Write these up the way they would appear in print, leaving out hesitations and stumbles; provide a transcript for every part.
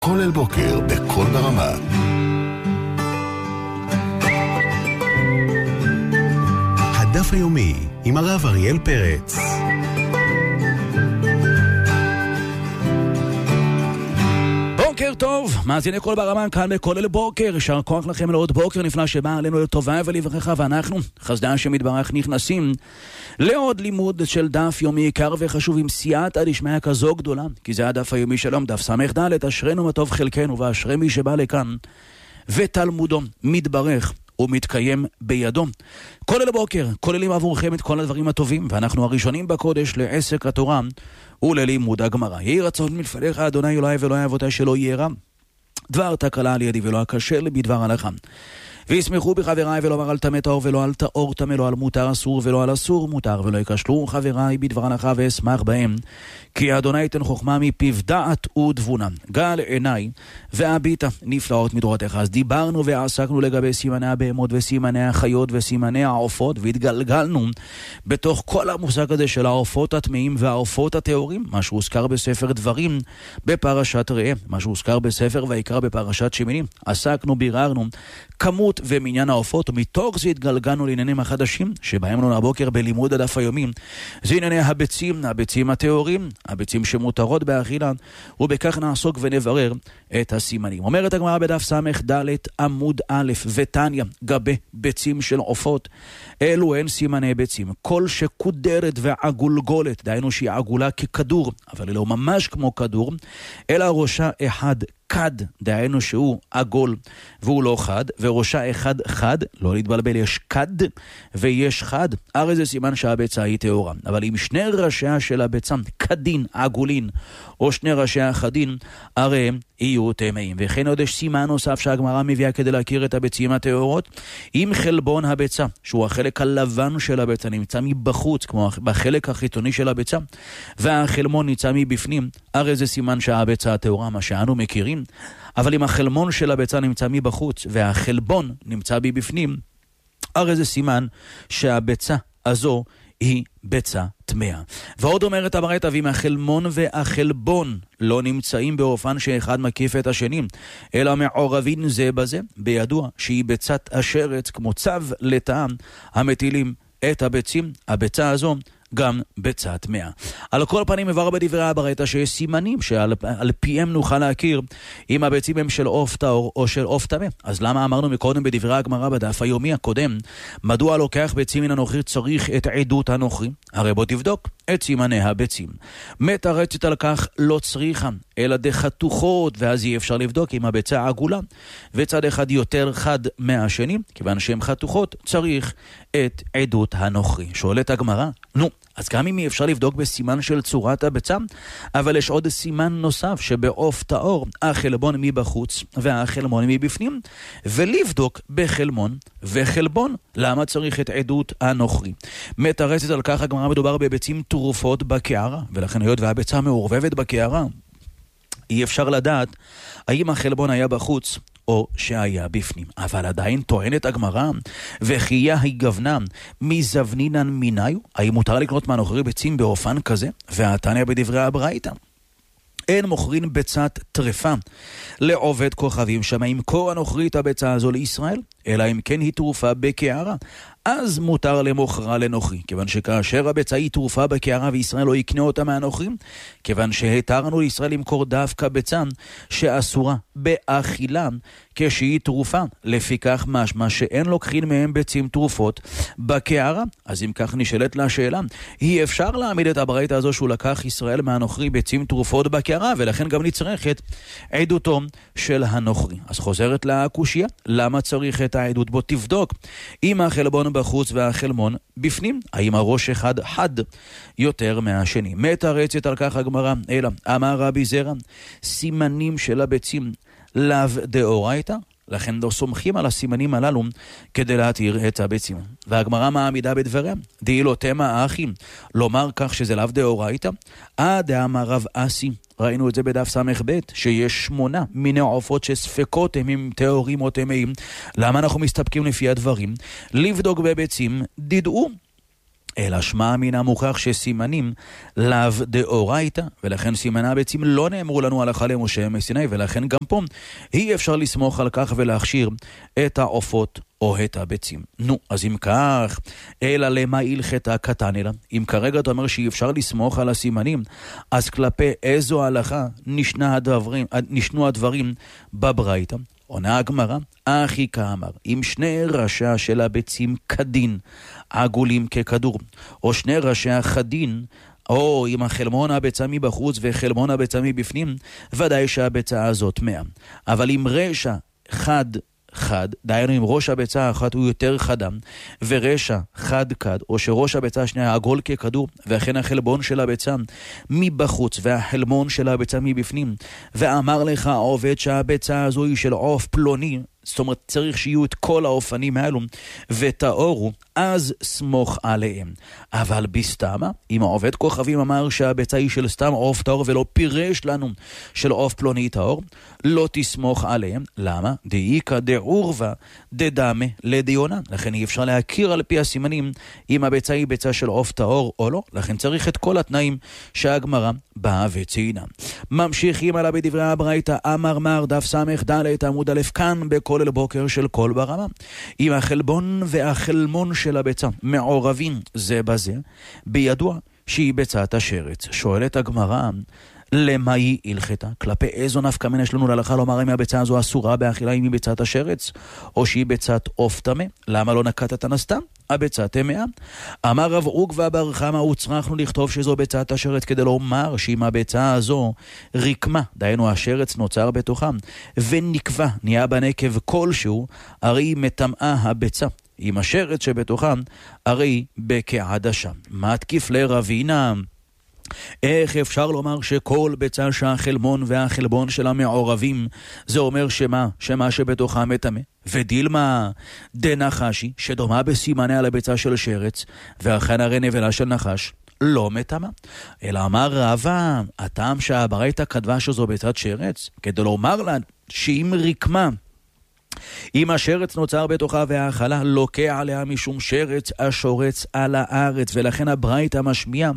כל אל בוקר בכל ברמה. הדף היומי עם הרב אריאל פרץ. בוקר טוב, מאזיני כל ברמה, כאן בכל אל בוקר. יישר כוח לכם לעוד בוקר נפלא שבא עלינו לטובה ולברכה, ואנחנו, חסדי השם יתברך, נכנסים לעוד לימוד של דף יומי יקר וחשוב עם סייעתא דשמיא כזו גדולה, כי זה הדף היומי שלום, דף ס"ד, אשרינו מה טוב חלקנו ואשרי מי שבא לכאן ותלמודו מתברך ומתקיים בידו. כל אל בוקר כוללים עבורכם את כל הדברים הטובים, ואנחנו הראשונים בקודש לעסק התורה וללימוד הגמרא. יהי רצון מלפניך אדוני אלוהי ואלוהי אבותיי שלא יהיה רע דבר תקלה על ידי ולא אכשל בדבר הלכה. וישמחו בחבריי ולא על טמא טהור ולא על טהור טמא, לא על מותר אסור ולא על אסור מותר, ולא יכשלו חבריי בדבר הלכה ואשמח בהם, כי אדוני ייתן חוכמה מפיו דעת ותבונה. גל עיניי והביטה נפלאות מדורתך. אז דיברנו ועסקנו לגבי סימני הבהמות וסימני החיות וסימני העופות, והתגלגלנו בתוך כל המושג הזה של העופות הטמאים והעופות הטהורים, מה שהוזכר בספר דברים בפרשת ראה, מה שהוזכר בספר ויקרא בפרשת שמיני. עסקנו, ביררנו כמות ומניין העופות, ומתוך זה התגלגלנו לעניינים החדשים שבהם לנו הבוקר בלימוד הדף היומי. זה ענייני הביצים הטהורים, הביצים שמותרות באכילה, ובכך נעסוק ונברר את הסימנים. אומרת הגמרא בדף ס"ד עמוד א', ותניא גבי ביצים של עופות, אלו הן סימני ביצים. כל שקודרת ועגולגולת, דהיינו שהיא עגולה ככדור, אבל היא לא ממש כמו כדור, אלא ראשה אחד קד, דהיינו שהוא עגול והוא לא חד, וראשה אחד חד, לא להתבלבל, יש קד ויש חד, הרי זה סימן שהביצה היא טהורה. אבל אם שני ראשיה של הביצה קדין, עגולין, או שני ראשיה חדין, הרי הם יהיו טמאים. וכן עוד יש סימן נוסף שהגמרא מביאה כדי להכיר את הביצים הטהורות. אם חלבון הביצה, שהוא החלק הלבן של הביצה, נמצא מבחוץ, כמו בחלק החיצוני של הביצה, והחלמון נמצא מבפנים, הרי זה סימן שהביצה הטהורה, מה שאנו מכירים. אבל אם החלמון של הביצה נמצא מבחוץ והחלבון נמצא מבפנים, הרי זה סימן שהביצה הזו היא ביצה טמאה. ועוד אומרת הברייתא, ואם החלמון והחלבון לא נמצאים באופן שאחד מקיף את השני, אלא מעורבים זה בזה, בידוע שהיא ביצת השרץ, כמו צו לטעם המטילים את הביצים, הביצה הזו גם ביצה טמאה. על כל פנים מבאר בדברי הברייתא שיש סימנים שעל פיהם נוכל להכיר אם הביצים הם של עוף טהור או של עוף טמא. אז למה אמרנו מקודם בדברי הגמרא בדף היומי הקודם, מדוע לוקח ביצים מן הנוכרי צריך את עדות הנוכרי? הרי בוא תבדוק את סימני הביצים. מתרצת על כך לא צריכה, אלא דחתוכות, ואז יהיה אפשר לבדוק אם הביצה עגולה וצד אחד יותר חד מהשני, כיוון שהן חתוכות צריך את עדות הנוכרי. שואלת הגמרא, נו, אז גם אם אפשר לבדוק בסימן של צורת הביצה, אבל יש עוד סימן נוסף שבעוף טהור, החלבון מבחוץ והחלמון מבפנים, ולבדוק בחלמון וחלבון, למה צריך את עדות הנוכרי? מתרצת על כך הגמרא, מדובר בביצים טרופות בקערה, ולכן היות והביצה מעורבבת בקערה, אי אפשר לדעת האם החלבון היה בחוץ או שהיה בפנים. אבל עדיין טוענת הגמרא, וחייה היא גוונה מזבנינן מיניו, האם מותר לקנות מהנוכרי ביצים באופן כזה? והתניא בדברי הברייתא, אין מוכרין ביצת טרפה לעובד כוכבים שמאים כה הנוכרית הביצה הזו לישראל, אלא אם כן היא תרופה בקערה, אז מותר למוכרה לנוכרי, כיוון שכאשר הביצה היא תרופה בקערה וישראל לא יקנה אותה מהנוכרים, כיוון שהתרנו לישראל למכור דווקא ביצה שאסורה באכילה כשהיא תרופה, לפיכך משמע שאין לוקחין מהם ביצים תרופות בקערה. אז אם כך נשאלת לה שאלה, אי אפשר להעמיד את הברייתא הזו שהוא לקח ישראל מהנוכרי ביצים תרופות בקערה, ולכן גם נצרכת עדותו של הנוכרי. אז חוזרת לה הקושיה, למה צריך את העדות? בו תבדוק אם החלבון בחוץ והחלמון בפנים, האם הראש אחד חד יותר מהשני. מתרצת על כך הגמרא, אלא אמר רבי זרע, סימנים של הביצים לאו דאורייתא, לכן לא סומכים על הסימנים הללו כדי להתיר את הביצים. והגמרא מעמידה בדבריה, דאי לא תמה האחים, לומר כך שזה לאו דאורייתא, דאמר רב אסי, ראינו את זה בדף ס"ב, שיש 8 מיני עופות שספקות הם טהורים או טמאים. למה אנחנו מסתפקים לפי הדברים? לבדוק בביצים, דדעו אלא שמע מן המוכח שסימנים לאו דאורייתא, ולכן סימני הביצים לא נאמרו לנו הלכה למשה מסיני, ולכן גם פה אי אפשר לסמוך על כך ולהכשיר את העופות או את הביצים. נו, אז אם כך, אלא למה הלכתה קטן אלא? אם כרגע אתה אומר שאי אפשר לסמוך על הסימנים, אז כלפי איזו הלכה נשנו הדברים בברייתא? עונה הגמרא, אחי כאמר, אם שני ראשיה של הביצים כדין, עגולים ככדור, או שני ראשיה חדין, או אם החלמון הביצה מבחוץ וחלמון הביצה מבפנים, ודאי שהביצה הזאת 100. אבל אם רשע חד, דהיינו אם ראש הביצה האחת הוא יותר חדם, ורשע חד, או שראש הביצה השנייה עגול ככדור, ואכן החלבון של הביצה מבחוץ, והחלמון של הביצה מבפנים, ואמר לך העובד שהביצה הזו היא של עוף פלוני, זאת אומרת צריך שיהיו את כל האופנים האלו ותאורו, אז סמוך עליהם. אבל בסתמה, אם העובד כוכבים אמר שהביצה היא של סתם עוף טהור ולא פירש לנו של עוף פלוני טהור, לא תסמוך עליהם. למה? דאיקה דעורבה דדמה לדיונה. לכן אי אפשר להכיר על פי הסימנים אם הביצה היא ביצה של עוף טהור או לא. לכן צריך את כל התנאים שהגמרא באה וציינה. ממשיכים עלה בדברי הברייתא, אמר מר דף סמך ד' עמוד א', כאן בכולל בוקר של כל ברמה. אם החלבון והחלמון של הביצה מעורבים זה בזה, בידוע שהיא ביצת השרץ. שואלת הגמרא, למה היא הלכתה? כלפי איזו נפקא מינה יש לנו להלכה לומר אם הביצה הזו אסורה באכילה אם היא ביצת השרץ, או שהיא ביצת עוף טמא? למה לא נקטת נסתם? הביצה טמאה. אמר רב עוקבא בר חמא, הוצרכנו לכתוב שזו ביצת השרץ כדי לומר שאם הביצה הזו רקמה, דהיינו השרץ נוצר בתוכם, ונקבה, נהיה בנקב כלשהו, הרי היא מטמאה הביצה. עם השרץ שבתוכם, הרי בקעדשה. מה תקיף לרבינה? איך אפשר לומר שכל ביצה שהחלמון והחלבון שלה מעורבים, זה אומר שמה שבתוכה מטמא? ודילמה דנחשי, שדומה בסימני על הביצה של שרץ, ואכן הרי נבלה של נחש לא מטמא. אלא אמר רבא, הטעם שהברייתא כתבה שזו ביצת שרץ, כדי לומר לה שאם רקמה, אם השרץ נוצר בתוכה והאכלה לוקה עליה משום שרץ השורץ על הארץ, ולכן הברייתא משמיעה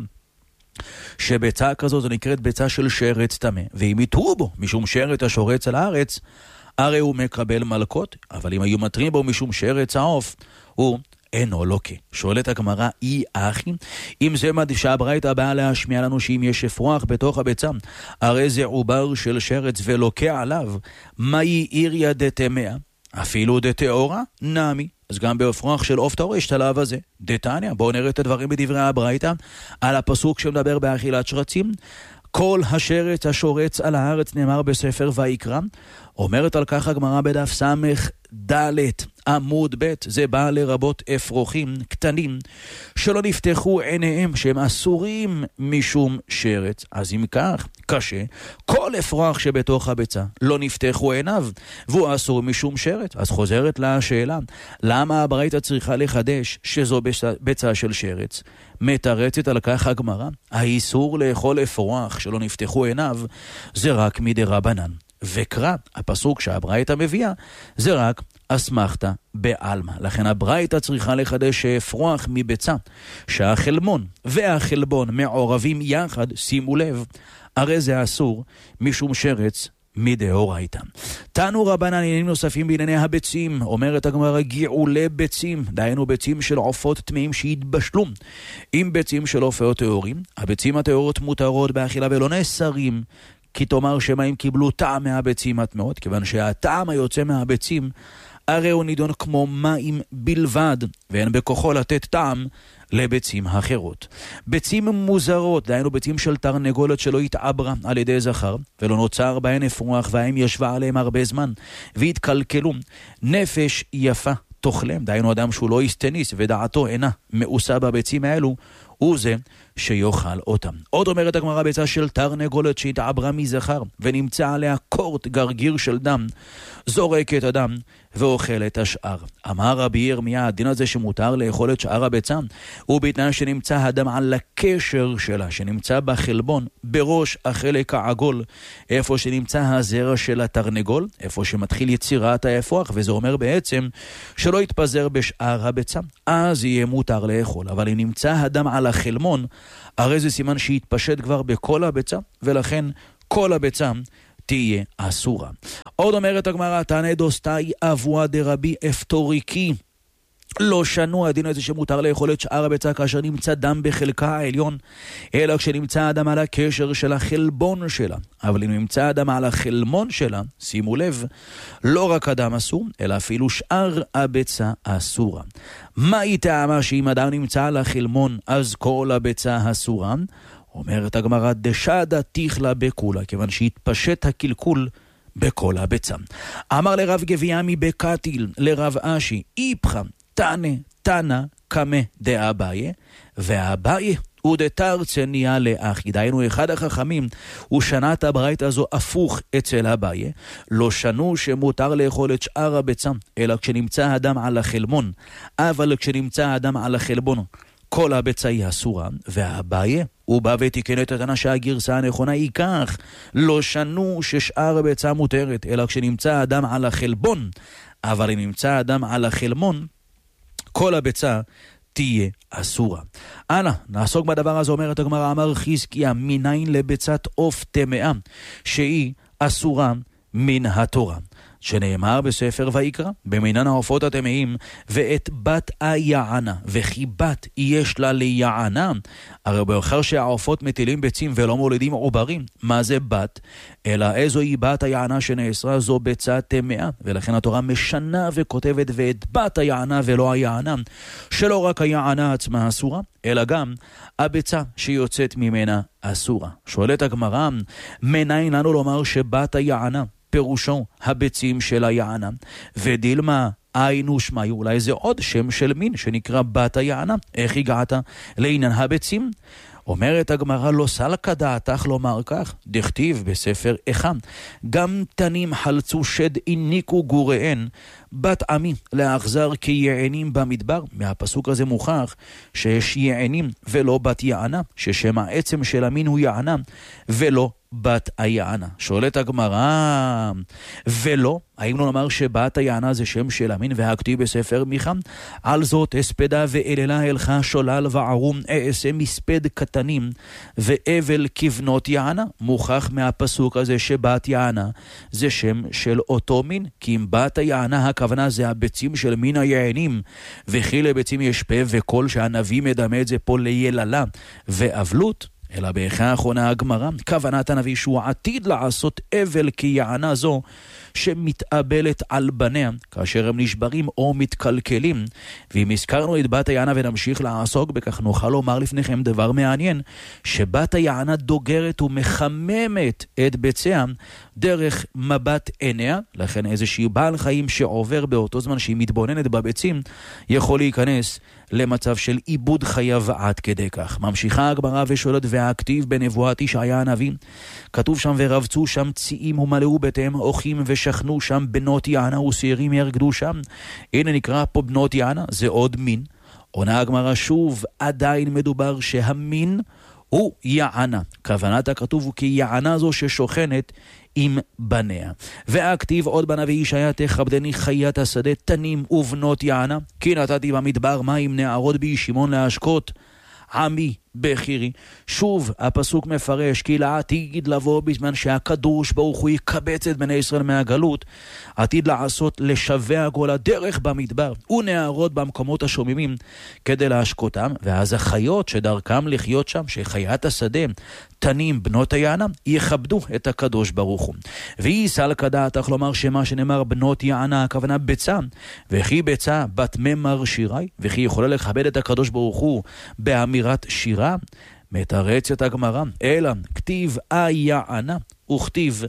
שביצה כזו זו נקראת ביצה של שרץ טמא, ואם יתרו בו משום שרץ השורץ על הארץ, הרי הוא מקבל מלכות, אבל אם היו מטרים בו משום שרץ העוף, הוא אינו לוקה. שואלת הגמרא, אי אחי, אם זה שהברייתא באה להשמיע לנו שאם יש אפרוח בתוך הביצה, הרי זה עובר של שרץ ולוקה עליו, מהי עיריה דטמאה? אפילו דטהורה נמי. אז גם באפרוח של עוף טהור יש את הלאו הזה. דתניא, בואו נראה את הדברים בדברי הברייתא, על הפסוק שמדבר באכילת שרצים. כל השרץ השורץ על הארץ נאמר בספר ויקרא. אומרת על כך הגמרא בדף סמך ד' עמוד ב', זה בא לרבות אפרוחים קטנים שלא נפתחו עיניהם, שהם אסורים משום שרץ. אז אם כך, קשה, כל אפרוח שבתוך הביצה לא נפתחו עיניו והוא אסור משום שרץ. אז חוזרת לה השאלה, למה הברייתא צריכה לחדש שזו ביצה של שרץ? מתרצת על כך הגמרא, האיסור לאכול אפרוח שלא נפתחו עיניו זה רק מדרבנן, וקרא, הפסוק שהברייתא מביאה, זה רק אסמכתא בעלמא. לכן הברייתא צריכה לחדש שאפרוח מביצה שהחלמון והחלבון מעורבים יחד, שימו לב, הרי זה אסור משום שרץ מדאורייתא. תנו רבנן עניינים נוספים בענייני הביצים. אומרת הגמרא, געולי ביצים, דהיינו ביצים של עופות טמאים שהתבשלו עם ביצים של עופות טהורים. הביצים הטהורות מותרות באכילה ולא נאסרים, כי תאמר שמים קיבלו טעם מהביצים הטמאות, כיוון שהטעם היוצא מהביצים הרי הוא נידון כמו מים בלבד, ואין בכוחו לתת טעם לביצים אחרות. ביצים מוזרות, דהיינו ביצים של תרנגולת שלא התעברה על ידי זכר, ולא נוצר בהן אפרוח, והאם ישבה עליהם הרבה זמן, והתקלקלו. נפש יפה תאכלם, דהיינו אדם שהוא לא הסטניס, ודעתו אינה מאוסה בביצים האלו, הוא זה שיאכל אותם. עוד אומרת הגמרא, ביצה של תרנגולת שהתעברה מזכר ונמצא עליה קורט גרגיר של דם, זורק את הדם ואוכל את השאר. אמר רבי ירמיה, הדין הזה שמותר לאכול את שאר הביצה הוא בתנאי שנמצא הדם על הקשר שלה, שנמצא בחלבון, בראש החלק העגול, איפה שנמצא הזרע של התרנגול, איפה שמתחיל יצירת האפרוח, וזה אומר בעצם שלא יתפזר בשאר הביצה, אז יהיה מותר לאכול. אבל אם נמצא הדם על החלמון, הרי זה סימן שהתפשט כבר בכל הביצה, ולכן כל הביצה תהיה אסורה. עוד אומרת הגמרא, תנא דוסתאי אבוה דרבי אפטוריקי, לא שנו הדין הזה שמותר לאכול את שאר הביצה כאשר נמצא דם בחלקה העליון, אלא כשנמצא הדם על הקשר של החלבון שלה. אבל אם נמצא הדם על החלמון שלה, שימו לב, לא רק הדם אסור, אלא אפילו שאר הביצה אסורה. מה היא טעמה שאם הדם נמצא על החלמון, אז כל הביצה אסורה? אומרת הגמרא, דשדה תיכלה בכולה, כיוון שהתפשט הקלקול בכל הביצה. אמר לרב גביעמי בקטיל, לרב אשי, איפכא תנא קמא דאביי, ואביי הוא דתרצניה לאחי. דהיינו, אחד החכמים הוא שנה את הברייתא הזו הפוך אצל אביי, לא שנו שמותר לאכול את שאר הביצה, אלא כשנמצא הדם על החלמון, אבל כשנמצא הדם על החלבון, כל הביצה היא אסורה. ואביי הוא בא ותיקן את הטענה שהגרסה הנכונה היא כך, לא שנו ששאר הביצה מותרת, אלא כשנמצא הדם על החלבון, אבל אם נמצא הדם על החלמון, כל הביצה תהיה אסורה. אנא, נעסוק בדבר הזה. אומרת הגמרא, אמר חזקיה, מניין לביצת עוף טמאה שהיא אסורה מן התורה, שנאמר בספר ויקרא, במניין העופות הטמאים, ואת בת היענה, וכי בת יש לה ליענה. הרי באחר שהעופות מטילים ביצים ולא מולידים עוברים, מה זה בת? אלא איזו היא בת היענה שנאסרה, זו ביצה טמאה. ולכן התורה משנה וכותבת ואת בת היענה ולא היענה, שלא רק היענה עצמה אסורה, אלא גם הביצה שיוצאת ממנה אסורה. שואלת הגמרא, מניין לנו לומר שבת היענה פירושו הביצים של היענה, ודילמה היינו שמי, אולי זה עוד שם של מין שנקרא בת היענה. איך הגעת לעניין הביצים? אומרת הגמרא, לא סלקא דעתך לומר כך, דכתיב בספר איכה, גם תנים חלצו שד איניקו גוריהן, בת עמי לאחזר כיענים במדבר. מהפסוק הזה מוכח שיש יענים ולא בת יענה, ששם העצם של המין הוא יענה ולא בת היענה. שואלת הגמרא, ולא, האם לא נאמר שבת היענה זה שם של המין? והכתיב בספר מיכה, על זאת הספדה ואללה הלכה שולל וערום אעשה מספד קטנים ואבל כבנות יענה. מוכח מהפסוק הזה שבת יענה זה שם של אותו מין, כי אם בת היענה הכוונה זה הביצים של מין היענים, וכי לביצים יש פה וקול, שהנביא מדמה את זה פה ליללה ואבלות. אלא בהכרח עונה הגמרא, כוונת הנביא שהוא עתיד לעשות אבל כיענה זו שמתאבלת על בניה כאשר הם נשברים או מתקלקלים. ואם הזכרנו את בת היענה ונמשיך לעסוק בכך, נוכל לומר לפניכם דבר מעניין, שבת היענה דוגרת ומחממת את ביציה דרך מבט עיניה. לכן איזושהי בעל חיים שעובר באותו זמן שהיא מתבוננת בביצים יכול להיכנס למצב של איבוד חייו עד כדי כך. ממשיכה הגמרא ושואלת, והכתיב בנבואת ישעיה הנביא, כתוב שם, ורבצו שם ציים ומלאו בתיהם אוכים ושכנו שם בנות יענה ושעירים ירקדו שם. הנה נקרא פה בנות יענה, זה עוד מין. עונה הגמרא שוב, עדיין מדובר שהמין הוא יענה. כוונת הכתוב הוא כי יענה זו ששוכנת עם בניה. והכתיב עוד בנביא ישעיה, תכבדני חיית השדה תנים ובנות יענה, כי נתתי במדבר מים נערות בישימון להשקות עמי בחירי. שוב הפסוק מפרש כי לעתיד לבוא בזמן שהקדוש ברוך הוא יקבץ את בני ישראל מהגלות, עתיד לעשות לשווה גולה דרך במדבר ונערות במקומות השוממים כדי להשקותם, ואז החיות שדרכם לחיות שם, שחיית השדה תנים בנות היענה, יכבדו את הקדוש ברוך הוא. והיא סלקא דעתך לומר שמה שנאמר בנות יענה הכוונה ביצה, וכי ביצה בת ממר שירי, וכי יכולה לכבד את הקדוש ברוך הוא באמירת שירה? מתרצת הגמרא, אלא כתיב היענה וכתיב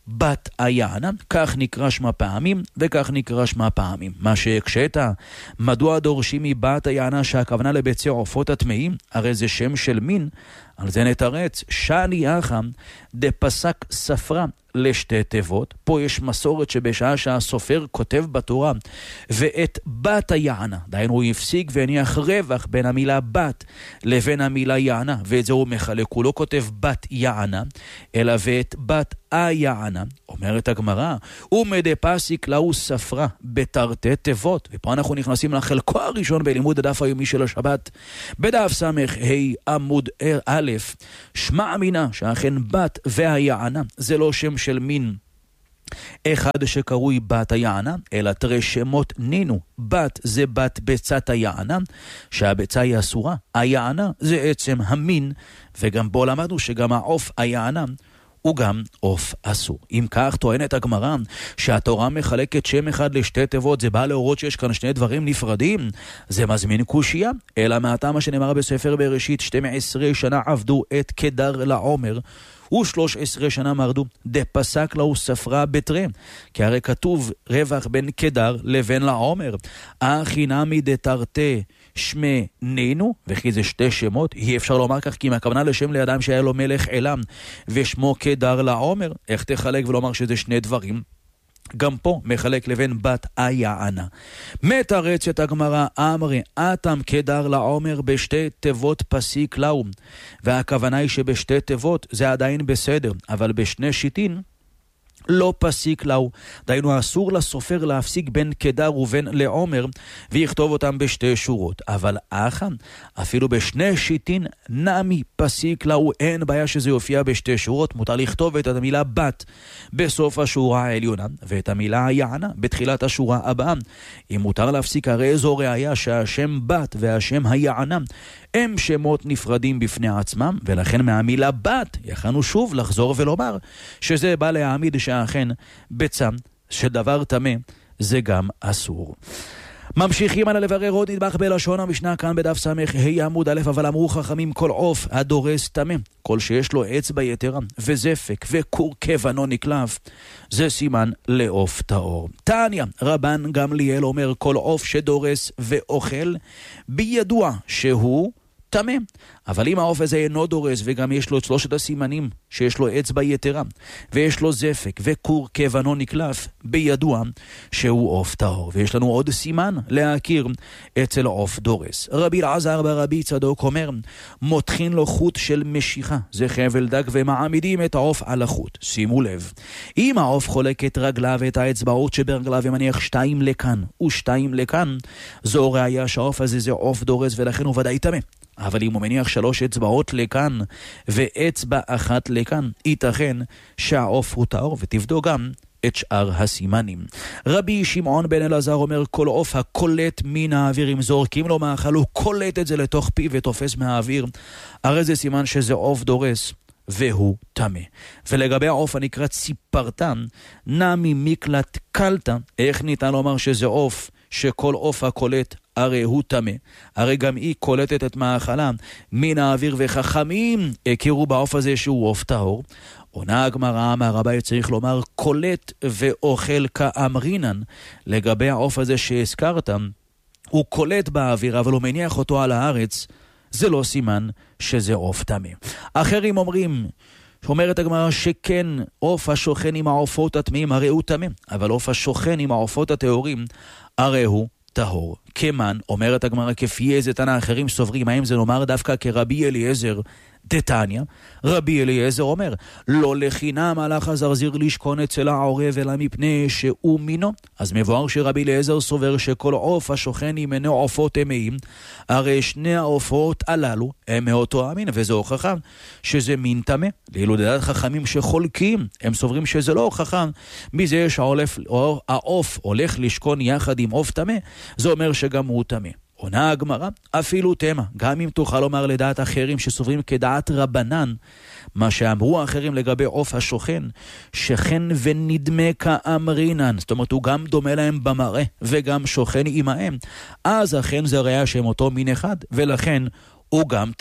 בת היענה, כך נקרא שמה פעמים וכך נקרא שמה פעמים. מה שהקשית, מדוע דורשים מבת היענה שהכוונה לביצי עופות הטמאים? הרי זה שם של מין. על זה נתרץ, שאני אחם דפסק ספרה לשתי תיבות. פה יש מסורת שבשעה שהסופר כותב בתורה ואת בת היענה, דהיינו הוא הפסיק והניח רווח בין המילה בת לבין המילה יענה, ואת זה הוא מחלק, הוא לא כותב בת יענה אלא ואת בת היענה. אומרת הגמרא, ומדי פסיק לאו ספרה בתרתי תיבות. ופה אנחנו נכנסים לחלקו הראשון בלימוד הדף היומי של השבת, בדף סמך עמוד א', שמע אמינה שאכן בת והיענה זה לא שם של מין אחד שקרוי בת היענה, אלא תרי שמות נינו. בת זה בת ביצת היענה, שהביצה היא אסורה. היענה זה עצם המין, וגם בו למדנו שגם העוף היענה הוא גם עוף אסור. אם כך טוענת הגמרא שהתורה מחלקת שם אחד לשתי תיבות, זה בא להורות שיש כאן שני דברים נפרדים, זה מזמין קושיה, אלא מהטעם שנאמר בספר בראשית 12 שנה עבדו את קדר לעומר ו13 שנה מרדו, דפסק לו ספרה בתרי, כי הרי כתוב רווח בין קדר לבין לעומר. החינמי דתרתי שמי נינו, וכי זה שתי שמות, אי אפשר לומר כך, כי מהכוונה לשם לידם שהיה לו מלך עילם ושמו קדר לעומר, איך תחלק ולומר שזה שני דברים? גם פה מחלק לבין בת היענה. מתרצת הגמרא, אמרי אתם קדר לעומר בשתי תיבות פסיק לאו, והכוונה היא שבשתי תיבות זה עדיין בסדר, אבל בשני שיטין לא פסיק לאו, דהיינו אסור לסופר להפסיק בין קדר ובין לעומר ויכתוב אותם בשתי שורות. אבל אחם, אפילו בשני שיטין נמי פסיק לאו, אין בעיה שזה יופיע בשתי שורות, מותר לכתוב את המילה בת בסוף השורה העליונה ואת המילה היענה בתחילת השורה הבאה. אם מותר להפסיק, הרי זו ראיה שהשם בת והשם היענה הם שמות נפרדים בפני עצמם, ולכן מהמילה בת יכנו שוב לחזור ולומר שזה בא להעמיד שאכן ביצה שדבר טמא זה גם אסור. ממשיכים על לברר עוד נדבך בלשון המשנה כאן בדף סמך עמוד א', אבל אמרו חכמים כל עוף הדורס טמא, כל שיש לו אצבע יתרה וזפק וקור כבנו נקלף, זה סימן לעוף טהור. תניא רבן גמליאל אומר כל עוף שדורס ואוכל בידוע שהוא טמא. אבל אם העוף הזה אינו דורס וגם יש לו את שלושת הסימנים שיש לו אצבע יתרה ויש לו זפק וקור כבנו נקלף, בידוע שהוא עוף טהור. ויש לנו עוד סימן להכיר אצל עוף דורס. רבי אלעזר ברבי צדוק אומר מותחין לו חוט של משיכה, זה חבל דק, ומעמידים את העוף על החוט. שימו לב, אם העוף חולק את רגליו ואת האצבעות שברגליו ומניח 2 לכאן ו2 לכאן, זו ראיה שהעוף הזה זה עוף דורס ולכן הוא ודאי טמא. אבל אם הוא מניח 3 אצבעות לכאן ואצבע אחת לכאן, ייתכן שהעוף הוא טהור, ותבדוק גם את שאר הסימנים. רבי שמעון בן אלעזר אומר כל עוף הקולט מן האוויר, אם זורקים לו מאכל הוא קולט את זה לתוך פי ותופס מהאוויר, הרי זה סימן שזה עוף דורס והוא טמא. ולגבי העוף הנקרא ציפרתן, נמי מקלט קלטה, איך ניתן לומר שזה עוף שכל עוף הקולט הרי הוא טמא? הרי גם היא קולטת את מאכלה מן האוויר, וחכמים הכירו בעוף הזה שהוא עוף טהור. עונה הגמרא, מהרבי צריך לומר קולט ואוכל כאמרינן. לגבי העוף הזה שהזכרת, הוא קולט באוויר אבל הוא מניח אותו על הארץ, זה לא סימן שזה עוף טמא. אחרים אומרת הגמרא שכן עוף השוכן עם העופות הטמאים הרי הוא טמא, אבל עוף השוכן עם העופות הטהורים הרי הוא טהור. כמן, אומרת הגמרא, כפי איזה תנא אחרים סוברים, האם זה נאמר דווקא כרבי אליעזר דתניא? רבי אליעזר אומר לא לחינם הלך הזרזיר לשכון אצל העורב אלא מפני שהוא מינו. אז מבואר שרבי אליעזר סובר שכל עוף השוכן עם עיני עופות טמאים, הרי שני העופות הללו הם מאותו המין, וזה הוכחה שזה מין טמא. לאילו דעת חכמים שחולקים, הם סוברים שזה לא הוכחה מזה שהעוף הולך לשכון יחד עם עוף טמא, זה אומר שגם הוא טמא. עונה הגמרא, אפילו תמה, גם אם תוכל לומר לדעת אחרים שסוברים כדעת רבנן, מה שאמרו האחרים לגבי עוף השוכן, שכן ונדמה כאמרינן, זאת אומרת הוא גם דומה להם במראה וגם שוכן עמהם, אז אכן זה ראיה שהם אותו מין אחד, ולכן הוא גם טמא.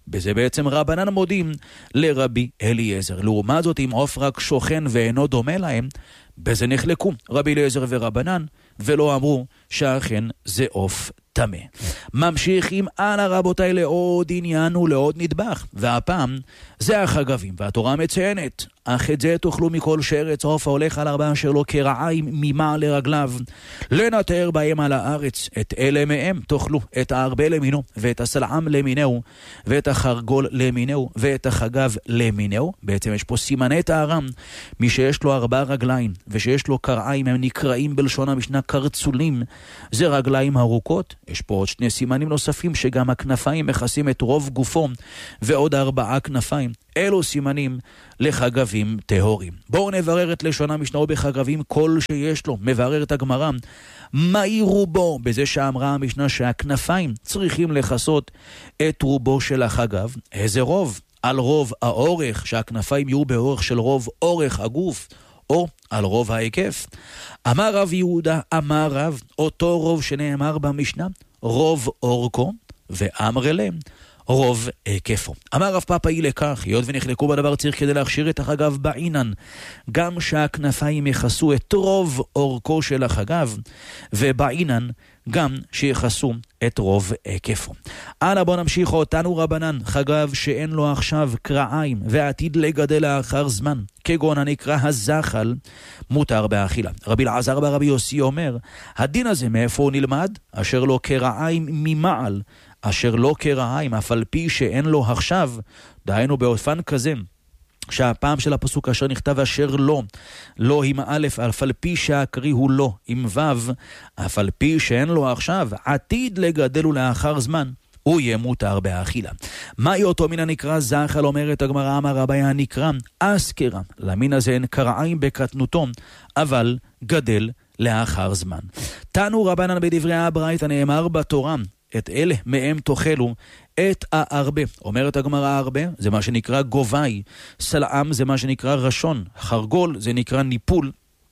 בזה בעצם רבנן מודים לרבי אליעזר. לעומת זאת, אם עוף רק שוכן ואינו דומה להם, בזה נחלקו רבי אליעזר ורבנן, ולא אמרו שאכן זה עוף תמה. ממשיכים הלאה רבותיי לעוד עניין ולעוד נדבך, והפעם זה החגבים, והתורה מציינת, אך את זה תאכלו מכל שרץ עוף ההולך על ארבע אשר לו כרעיים ממעל לרגליו, לנטר בהם על הארץ, את אלה מהם תאכלו, את הארבה למינו, ואת הסלעם למינו, ואת החרגול למינו, ואת החגב למינו. בעצם יש פה סימני טהרם. מי שיש לו 4 רגליים ושיש לו קרעיים, הם נקראים בלשון המשנה קרצולים, זה רגליים ארוכות. יש פה עוד 2 סימנים נוספים, שגם הכנפיים מכסים את רוב גופו, ועוד 4 כנפיים. אלו סימנים לחגבים טהורים. בואו נברר את לשון המשנה בחגבים כל שיש לו. מבררת הגמרא, מהי רובו? בזה שאמרה המשנה שהכנפיים צריכים לחסות את רובו של החגב. איזה רוב? על רוב האורך, שהכנפיים יהיו באורך של רוב אורך הגוף, או על רוב ההיקף. אמר רב יהודה, אמר רב, אותו רוב שנאמר במשנה, רוב אורכו, ואמר אליהם, רוב היקפו. אמר רב פאפאי לכך, היות ונחלקו בדבר צריך כדי להכשיר את החגב בעינן, גם שהכנפיים יכסו את רוב אורכו של החגב, ובעינן גם שיחסו את רוב היקפו. אנא בוא נמשיך אותנו רבנן, חגב שאין לו עכשיו קרעיים ועתיד לגדל לאחר זמן, כגון הנקרא הזחל, מותר באכילה. רבי אלעזר ברבי יוסי אומר, הדין הזה מאיפה הוא נלמד? אשר לו קרעיים ממעל, אשר לא קרעיים, אף על פי שאין לו עכשיו, דהיינו באופן כזה, שהפעם של הפסוק אשר נכתב אשר לא עם א', אף על פי שהקרי הוא לא עם ו', אף על פי שאין לו עכשיו, עתיד לגדל ולאחר זמן, הוא יהיה מותר באכילה. מהי אותו מן הנקרא זחל? אומרת הגמרא, אמר רבי הנקרא אסקרה, למין הזה אין קרעיים בקטנותו, אבל גדל לאחר זמן. תנו רבנן בדברי הברייתא, נאמר בתורה, את אלה מהם תאכלו את הארבה. אומרת הגמרא, הארבה זה מה שנקרא גובי, סלעם זה מה שנקרא ראשון, חרגול זה נקרא ניפול,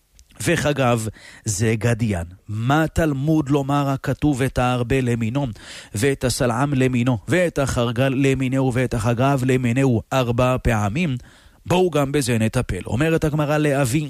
וחגב זה גדיין. מה תלמוד לומר הכתוב את הארבה למינו, ואת הסלעם למינו, ואת החרגל למינו, ואת החגב למינו 4 פעמים? בואו גם בזה נטפל. אומרת הגמרא, לאבי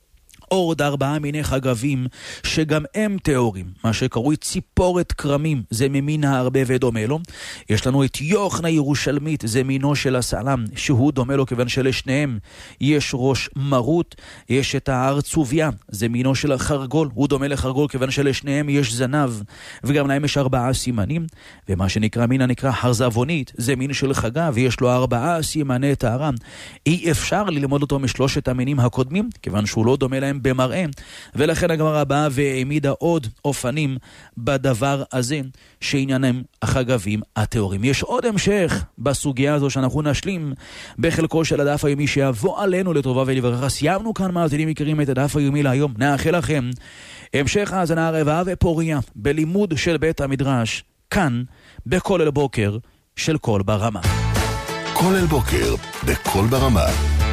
עוד 4 מיני חגבים שגם הם טהורים, מה שקרוי ציפורת קרמים, זה ממין הארבה ודומה לו. יש לנו את יוחנה ירושלמית, זה מינו של הסלם, שהוא דומה לו כיוון שלשניהם יש ראש מרות. יש את הארצוביה, זה מינו של החרגול, הוא דומה לחרגול כיוון שלשניהם יש זנב, וגם להם יש 4 סימנים. ומה שנקרא מין הנקרא חרזבונית, זה מין של חגב, ויש לו 4 סימני טהרה. אי אפשר ללמוד אותו משלושת המינים הקודמים, כיוון שהוא לא דומה להם במראה, ולכן הגמרא באה והעמידה עוד אופנים בדבר הזה שעניינם החגבים הטהורים. יש עוד המשך בסוגיה הזו שאנחנו נשלים בחלקו של הדף היומי שיבוא עלינו לטובה ולברכה. סיימנו כאן מאזינים יקרים את הדף היומי להיום. נאחל לכם המשך האזנה רבה ופוריה בלימוד של בית המדרש כאן בכל אל בוקר של כל ברמה. כל אל בוקר בכל ברמה.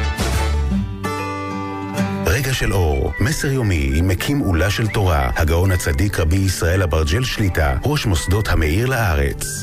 רגע של אור, מסר יומי עם מקים עולה של תורה, הגאון הצדיק רבי ישראל אברג'ל שליטה, ראש מוסדות המאיר לארץ.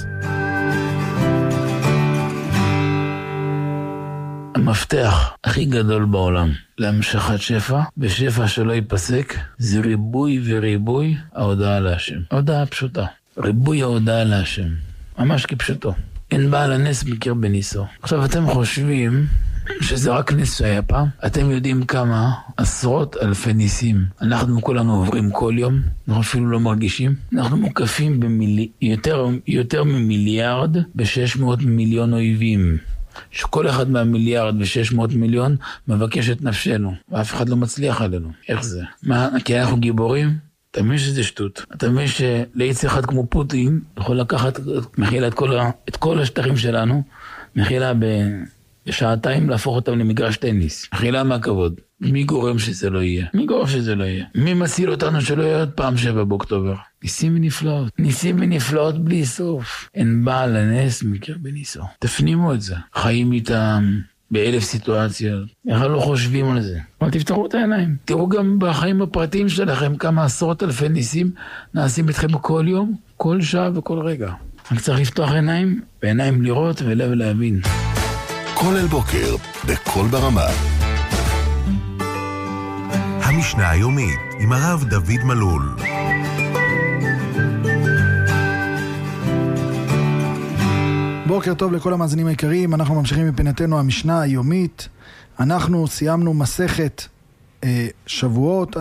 המפתח הכי גדול בעולם להמשכת שפע, ושפע שלא ייפסק, זה ריבוי וריבוי ההודעה להשם. ההודעה פשוטה. ריבוי ההודעה להשם. ממש כפשוטו. אין בעל הנס מכיר בניסו. עכשיו אתם חושבים שזה רק ניס שהיה פעם? אתם יודעים כמה עשרות אלפי ניסים אנחנו כולנו עוברים כל יום? אנחנו אפילו לא מרגישים. אנחנו מוקפים יותר ממיליארד ב-600 מיליון אויבים. שכל אחד מהמיליארד ו-600 מיליון מבקש את נפשנו, ואף אחד לא מצליח עלינו. איך זה? מה? כי אנחנו גיבורים? אתה מבין שזה שטות. אתה מבין שלעיץ אחד כמו פוטין יכול לקחת מחילה את כל השטחים שלנו, מחילה בשעתיים להפוך אותם למגרש טניס. מחילה מהכבוד. מי גורם שזה לא יהיה? מי גורם שזה לא יהיה? מי מציל אותנו שלא יהיה עוד פעם 7 באוקטובר? ניסים ונפלאות. ניסים ונפלאות בלי סוף. אין בעל הנס מכיר בניסו. תפנימו את זה. חיים איתם ב1000 סיטואציות. איך לא חושבים על זה? אבל תפתחו את העיניים. תראו גם בחיים הפרטיים שלכם כמה עשרות אלפי ניסים נעשים אתכם כל יום, כל שעה וכל רגע. רק צריך לפתוח עיניים, ועיניים לראות ולב להבין. כולל בוקר, בכל ברמה. המשנה היומית עם הרב דוד מלול. בוקר טוב לכל המאזינים העיקריים, אנחנו ממשיכים מפינתנו המשנה היומית. אנחנו סיימנו מסכת שבועות,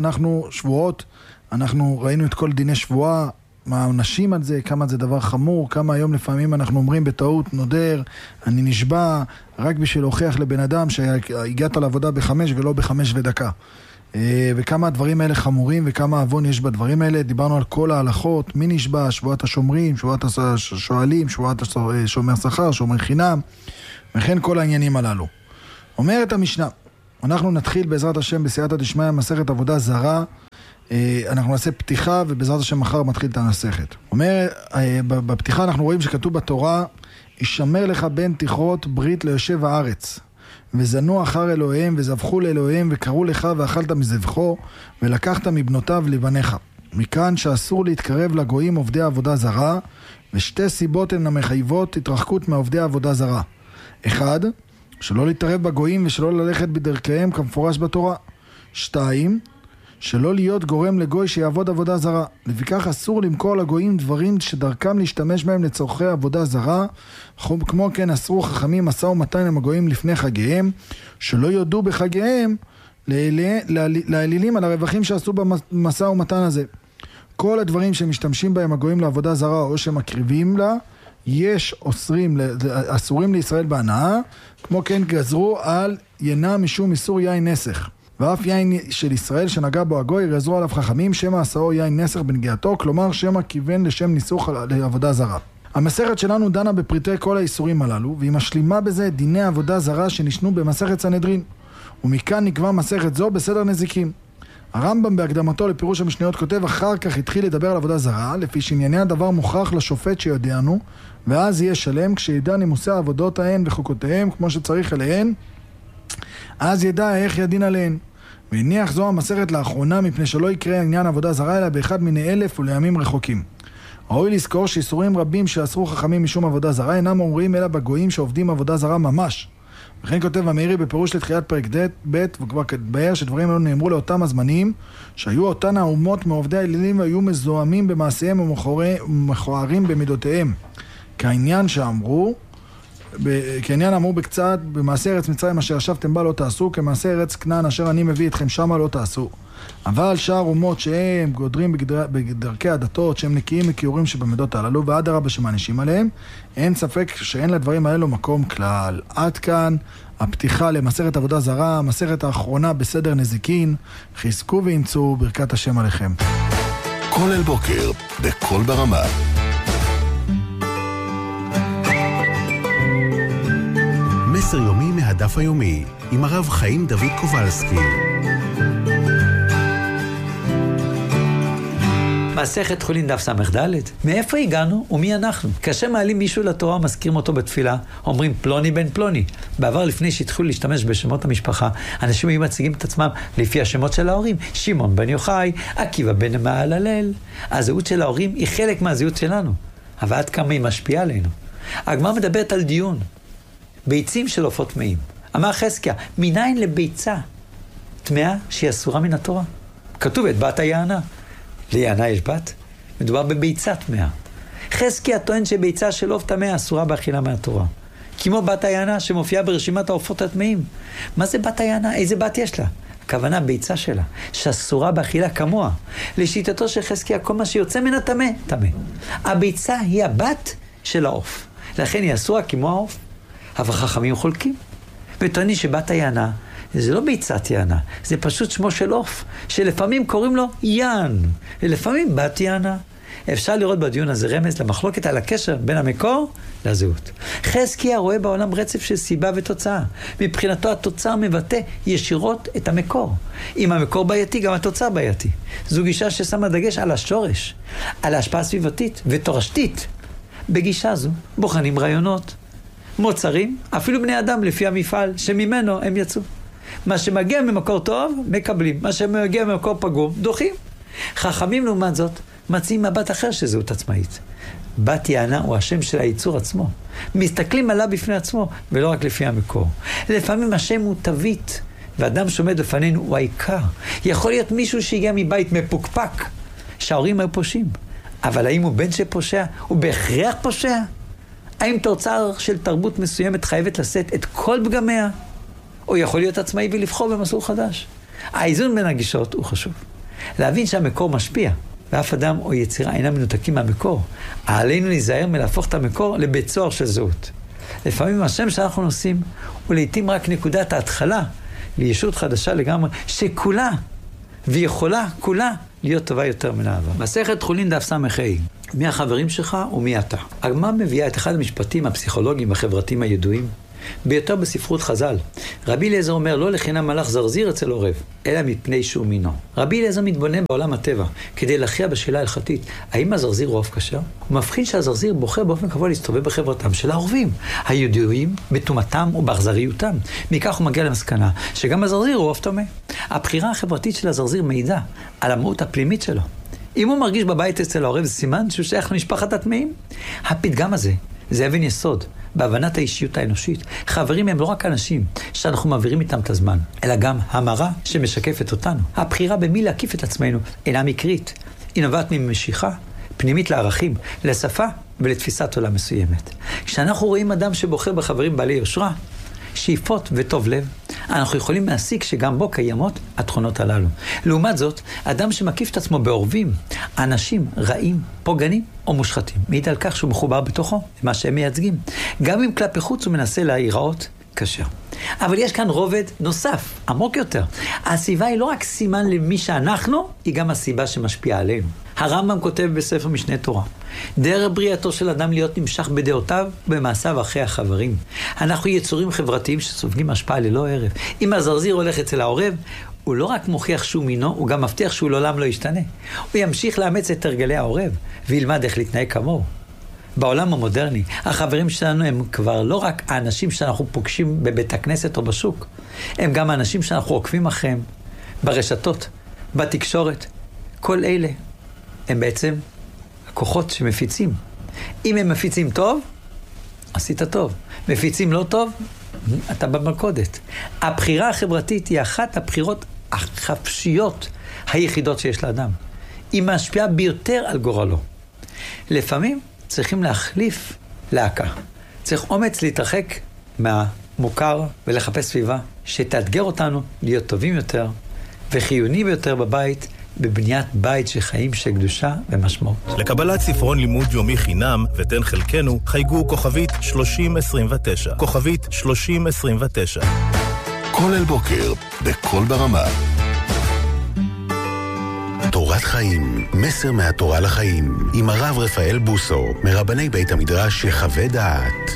אנחנו ראינו את כל דיני שבועה, מה העונשים על זה, כמה זה דבר חמור, כמה היום לפעמים אנחנו אומרים בטעות נודר, אני נשבע, רק בשביל להוכיח לבן אדם שהגעת לעבודה ב5 ולא ב5 ודקה. וכמה הדברים האלה חמורים וכמה אבון יש בדברים האלה. דיברנו על כל ההלכות, מי נשבע, שבועת השומרים, שבועת השואלים, שבועת שומר שכר, שומר חינם, וכן כל העניינים הללו. אומרת המשנה, אנחנו נתחיל בעזרת השם בסייעתא דשמיא מסכת עבודה זרה. אנחנו נעשה פתיחה ובעזרת השם מחר מתחיל את המסכת. אומר, בפתיחה אנחנו רואים שכתוב בתורה, ישמר לך בן תכרות ברית ליושב הארץ. וזנו אחר אלוהיהם וזבחו לאלוהיהם וקראו לך ואכלת מזבחו ולקחת מבנותיו לבניך. מכאן שאסור להתקרב לגויים עובדי עבודה זרה, ושתי סיבות הן המחייבות התרחקות מעובדי עבודה זרה. 1, שלא להתערב בגויים ושלא ללכת בדרכיהם כמפורש בתורה. 2, שלא להיות גורם לגוי שיעבוד עבודה זרה. לפיכך אסור למכור לגויים דברים שדרכם להשתמש בהם לצורכי עבודה זרה. כמו כן אסרו חכמים משא ומתן עם הגויים לפני חגיהם, שלא יודו בחגיהם לאלילים על הרווחים שעשו במשא ומתן הזה. כל הדברים שמשתמשים בהם הגויים לעבודה זרה או שמקריבים לה, יש אסורים לישראל בהנאה. כמו כן גזרו על ינה משום איסור יין נסך. ואף יין של ישראל שנגע בו הגוי גזרו עליו חכמים שמא עשאו יין נסך בנגיעתו, כלומר שמא כיוון לשם ניסוך לעבודה זרה. המסכת שלנו דנה בפריטי כל האיסורים הללו, והיא משלימה בזה דיני עבודה זרה שנשנו במסכת סנהדרין, ומכאן נקבע מסכת זו בסדר נזיקים. הרמב"ם בהקדמתו לפירוש המשניות כותב, אחר כך התחיל לדבר על עבודה זרה, לפי שענייני הדבר מוכרח לשופט שיודענו, ואז יהיה שלם כשידע נימוסי העבודות ההן וחוקותיהם כמו שצריך אליהן, אז ידע איך ידין עליהן. והניח זו המסכת לאחרונה מפני שלא יקרה עניין עבודה זרה אלא באחד מיני 1000 ולימים רחוקים. ראוי לזכור שאיסורים רבים שאסרו חכמים משום עבודה זרה אינם אומרים אלא בגויים שעובדים עבודה זרה ממש. וכן כותב המאירי בפירוש לתחילת פרק ב' וכבר כתבאר שדברים אלו נאמרו לאותם הזמנים שהיו אותן האומות מעובדי האלילים והיו מזוהמים במעשיהם ומכוערים במידותיהם. כעניין אמרו בקצת, במעשה ארץ מצרים אשר ישבתם בה לא תעשו, כמעשה ארץ כנען אשר אני מביא אתכם שמה לא תעשו. אבל שאר אומות שהם גודרים בדרכי הדתות, שהם נקיים מכיורים שבמידות הללו, ועד הרבה שמענישים עליהם, אין ספק שאין לדברים האלו מקום כלל. עד כאן הפתיחה למסכת עבודה זרה, המסכת האחרונה בסדר נזיקין. חזקו ואמצו ברכת השם עליכם. כולל בוקר, בכל ברמה. מסר יומי מהדף היומי עם הרב חיים דוד קובלסקי. מסכת חולין דף ס"ד. מאיפה הגענו ומי אנחנו? כאשר מעלים מישהו לתורה ומזכירים אותו בתפילה, אומרים פלוני בן פלוני. בעבר לפני שהתחילו להשתמש בשמות המשפחה, אנשים היו מציגים את עצמם לפי השמות של ההורים. שמעון בן יוחאי, עקיבא בן מהללל. הזהות של ההורים היא חלק מהזהות שלנו, אבל עד כמה היא משפיעה עלינו. הגמרא מדברת על דיון. ביצים של עופות טמאים. אמר חזקיה, מניין לביצה טמאה שהיא אסורה מן התורה? כתוב את בת היענה. ליענה יש בת? מדובר בביצה טמאה. חזקיה טוען שביצה של עוף טמא אסורה באכילה מהתורה. כמו בת היענה שמופיעה ברשימת העופות הטמאים. מה זה בת היענה? איזה בת יש לה? הכוונה ביצה שלה, שאסורה באכילה כמוה. לשיטתו של חזקיה, כל מה שיוצא מן הטמא, טמא. הביצה היא הבת של העוף. לכן היא אסורה כמו העוף. אבל חכמים חולקים. וטוענים שבת היענה, זה לא ביצת יענה, זה פשוט שמו של עוף, שלפעמים קוראים לו יען, ולפעמים בת יענה. אפשר לראות בדיון הזה רמז למחלוקת על הקשר בין המקור לזהות. חזקיה רואה בעולם רצף של סיבה ותוצאה. מבחינתו התוצר מבטא ישירות את המקור. אם המקור בעייתי, גם התוצר בעייתי. זו גישה ששמה דגש על השורש, על ההשפעה סביבתית ותורשתית. בגישה זו בוחנים רעיונות, מוצרים, אפילו בני אדם לפי המפעל שממנו הם יצאו. מה שמגיע ממקור טוב, מקבלים. מה שמגיע ממקור פגום, דוחים. חכמים לעומת זאת, מציעים מבט אחר שזהות עצמאית. בת יענה הוא השם של היצור עצמו. מסתכלים עליו בפני עצמו, ולא רק לפי המקור. לפעמים השם הוא תווית, ואדם שעומד לפנינו הוא העיקר. יכול להיות מישהו שהגיע מבית מפוקפק, שההורים היו פושעים. אבל האם הוא בן שפושע? הוא בהכרח פושע? האם תוצר של תרבות מסוימת חייבת לשאת את כל פגמיה? או יכול להיות עצמאי ולבחור במסלול חדש? האיזון בין הגישות הוא חשוב. להבין שהמקור משפיע, ואף אדם או יצירה אינם מנותקים מהמקור. עלינו להיזהר מלהפוך את המקור לבית סוהר של זהות. לפעמים השם שאנחנו נושאים הוא לעתים רק נקודת ההתחלה לישות חדשה לגמרי, שכולה ויכולה כולה להיות טובה יותר מן העבר. מסכת חולין דף ס"ה. מי החברים שלך ומי אתה? הגמרא מביאה את אחד המשפטים הפסיכולוגיים והחברתיים הידועים ביותר בספרות חז"ל. רבי אליעזר אומר, לא לחינם מלאך זרזיר אצל עורב, אלא מפני שהוא מינו. רבי אליעזר מתבונן בעולם הטבע כדי להכריע בשאלה הלכתית, האם הזרזיר הוא עוף כשר? הוא מבחין שהזרזיר בוחר באופן קבוע להסתובב בחברתם של העורבים, הידועים בתומתם ובאכזריותם. מכך הוא מגיע למסקנה שגם הזרזיר הוא עוף טמא. הבחירה החברתית של הזרזיר מעידה על המהות הפנימית שלו. אם הוא מרגיש בבית אצל העורב, זה סימן שהוא שייך למשפחת הטמאים. הפתגם הזה זה אבן יסוד בהבנת האישיות האנושית. חברים הם לא רק אנשים שאנחנו מעבירים איתם את הזמן, אלא גם המראה שמשקפת אותנו. הבחירה במי להקיף את עצמנו אינה מקרית. היא נובעת ממשיכה פנימית לערכים, לשפה ולתפיסת עולם מסוימת. כשאנחנו רואים אדם שבוחר בחברים בעלי יושרה, שאיפות וטוב לב, אנחנו יכולים להסיק שגם בו קיימות התכונות הללו. לעומת זאת, אדם שמקיף את עצמו בעורבים, אנשים רעים, פוגענים או מושחתים, מעיד על כך שהוא מחובר בתוכו, מה שהם מייצגים. גם אם כלפי חוץ הוא מנסה להיראות כשר. אבל יש כאן רובד נוסף, עמוק יותר. הסביבה היא לא רק סימן למי שאנחנו, היא גם הסיבה שמשפיעה עלינו. הרמב"ם כותב בספר משנה תורה, דרך בריאתו של אדם להיות נמשך בדעותיו ובמעשיו אחרי החברים. אנחנו יצורים חברתיים שסופגים השפעה ללא ערב. אם הזרזיר הולך אצל העורב, הוא לא רק מוכיח שהוא מינו, הוא גם מבטיח שהוא לעולם לא ישתנה. הוא ימשיך לאמץ את הרגלי העורב וילמד איך להתנהג כמוהו. בעולם המודרני, החברים שלנו הם כבר לא רק האנשים שאנחנו פוגשים בבית הכנסת או בשוק, הם גם האנשים שאנחנו עוקבים אחריהם ברשתות, בתקשורת. כל אלה הם בעצם הכוחות שמפיצים. אם הם מפיצים טוב, עשית טוב. מפיצים לא טוב, אתה במלכודת. הבחירה החברתית היא אחת הבחירות החפשיות היחידות שיש לאדם. היא משפיעה ביותר על גורלו. לפעמים צריכים להחליף להקה. צריך אומץ להתרחק מהמוכר ולחפש סביבה שתאתגר אותנו להיות טובים יותר וחיוני ביותר בבית, בבניית בית של חיים של קדושה ומשמעות. לקבלת ספרון לימוד יומי חינם ותן חלקנו, חייגו כוכבית 3029. כוכבית 3029. כל אל בוקר, בכל ברמה. תורת חיים, מסר מהתורה לחיים, עם הרב רפאל בוסו, מרבני בית המדרש יחווה דעת.